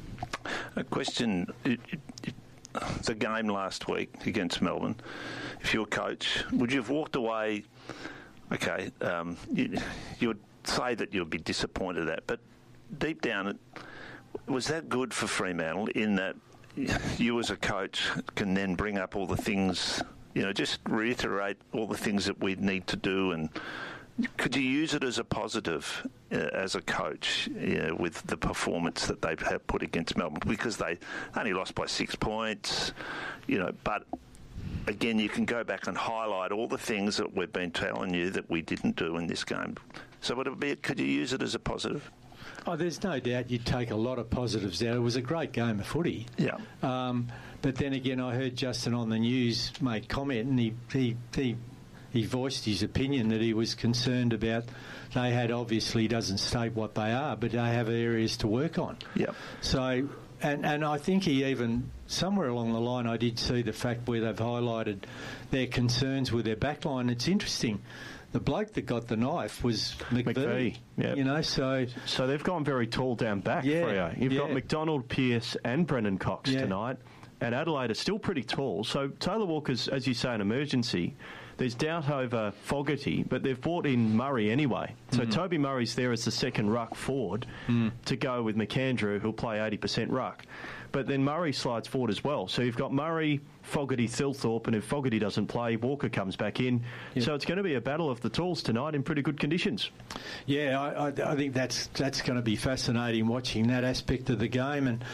B: A question, it, it, it, the game last week against Melbourne, if you're a coach, would you have walked away, okay, um, you, you would say that you'd be disappointed at, but deep down, it, was that good for Fremantle in that you as a coach can then bring up all the things, you know, just reiterate all the things that we need to do, and could you use it as a positive uh, as a coach, you know, with the performance that they have put against Melbourne, because they only lost by six points, you know, but again, you can go back and highlight all the things that we've been telling you that we didn't do in this game. So would it be, could you use it as a positive?
E: Oh, there's no doubt you'd take a lot of positives out. It was a great game of footy.
B: Yeah.
E: Um, but then again, I heard Justin on the news make comment, and he, he he he voiced his opinion that he was concerned about. They had, obviously doesn't state what they are, but they have areas to work on.
B: Yeah.
E: So, and and I think he even somewhere along the line, I did see the fact where they've highlighted their concerns with their backline. It's interesting. The bloke that got the knife was McVee.
C: McVee, yeah.
E: You know, so...
C: So they've gone very tall down back,
E: yeah,
C: Freo. You've
E: yeah.
C: got McDonald, Pearce and Brendan Cox
E: yeah.
C: tonight. And Adelaide are still pretty tall. So Taylor Walker's, as you say, an emergency. There's doubt over Fogarty, but they've brought in Murray anyway. So mm-hmm. Toby Murray's there as the second ruck forward mm. to go with McAndrew, who'll play eighty percent ruck. But then Murray slides forward as well. So you've got Murray, Fogarty, Thilthorpe, and if Fogarty doesn't play, Walker comes back in. Yep. So it's going to be a battle of the talls tonight in pretty good conditions.
E: Yeah, I, I, I think that's that's going to be fascinating watching that aspect of the game. And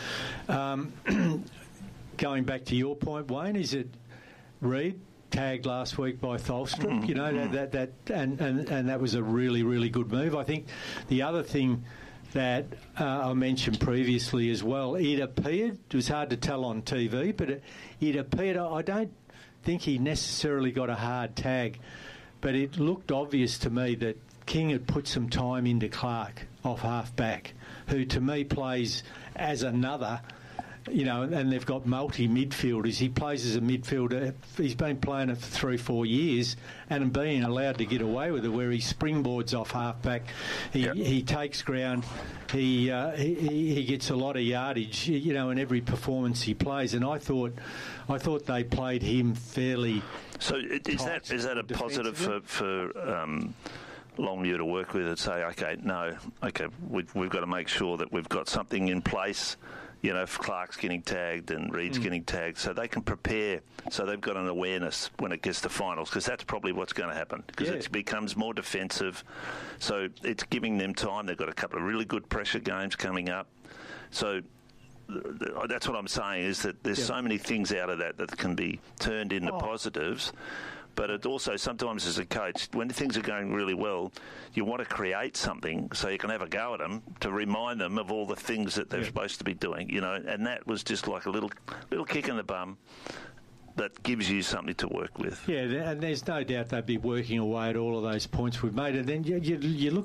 E: um, going back to your point, Wayne, is it Reid tagged last week by Tholstrup? Mm-hmm. You know, that, that, that and, and, and that was a really, really good move. I think the other thing that uh, I mentioned previously as well, it appeared, it was hard to tell on T V, but it, it appeared, I don't think he necessarily got a hard tag, but it looked obvious to me that King had put some time into Clark off half back, who to me plays as another you know, and they've got multi-midfielders. He plays as a midfielder. He's been playing it for three, four years and being allowed to get away with it, where he springboards off half-back. He, yep. he takes ground. He, uh, he he gets a lot of yardage, you know, in every performance he plays. And I thought, I thought they played him fairly.
B: So is that is that a positive for for um, Longmuir to work with and say, okay, no, okay, we've, we've got to make sure that we've got something in place. You know, if Clark's getting tagged and Reed's mm. getting tagged, so they can prepare, so they've got an awareness when it gets to finals, because that's probably what's going to happen, because yeah. it becomes more defensive. So it's giving them time. They've got a couple of really good pressure games coming up. So that's what I'm saying, is that there's yeah. so many things out of that that can be turned into oh. positives. But it also, sometimes as a coach, when things are going really well, you want to create something so you can have a go at them to remind them of all the things that they're yeah. supposed to be doing, you know. And that was just like a little little kick in the bum that gives you something to work with.
E: Yeah, and there's no doubt they'd be working away at all of those points we've made. And then you, you, you look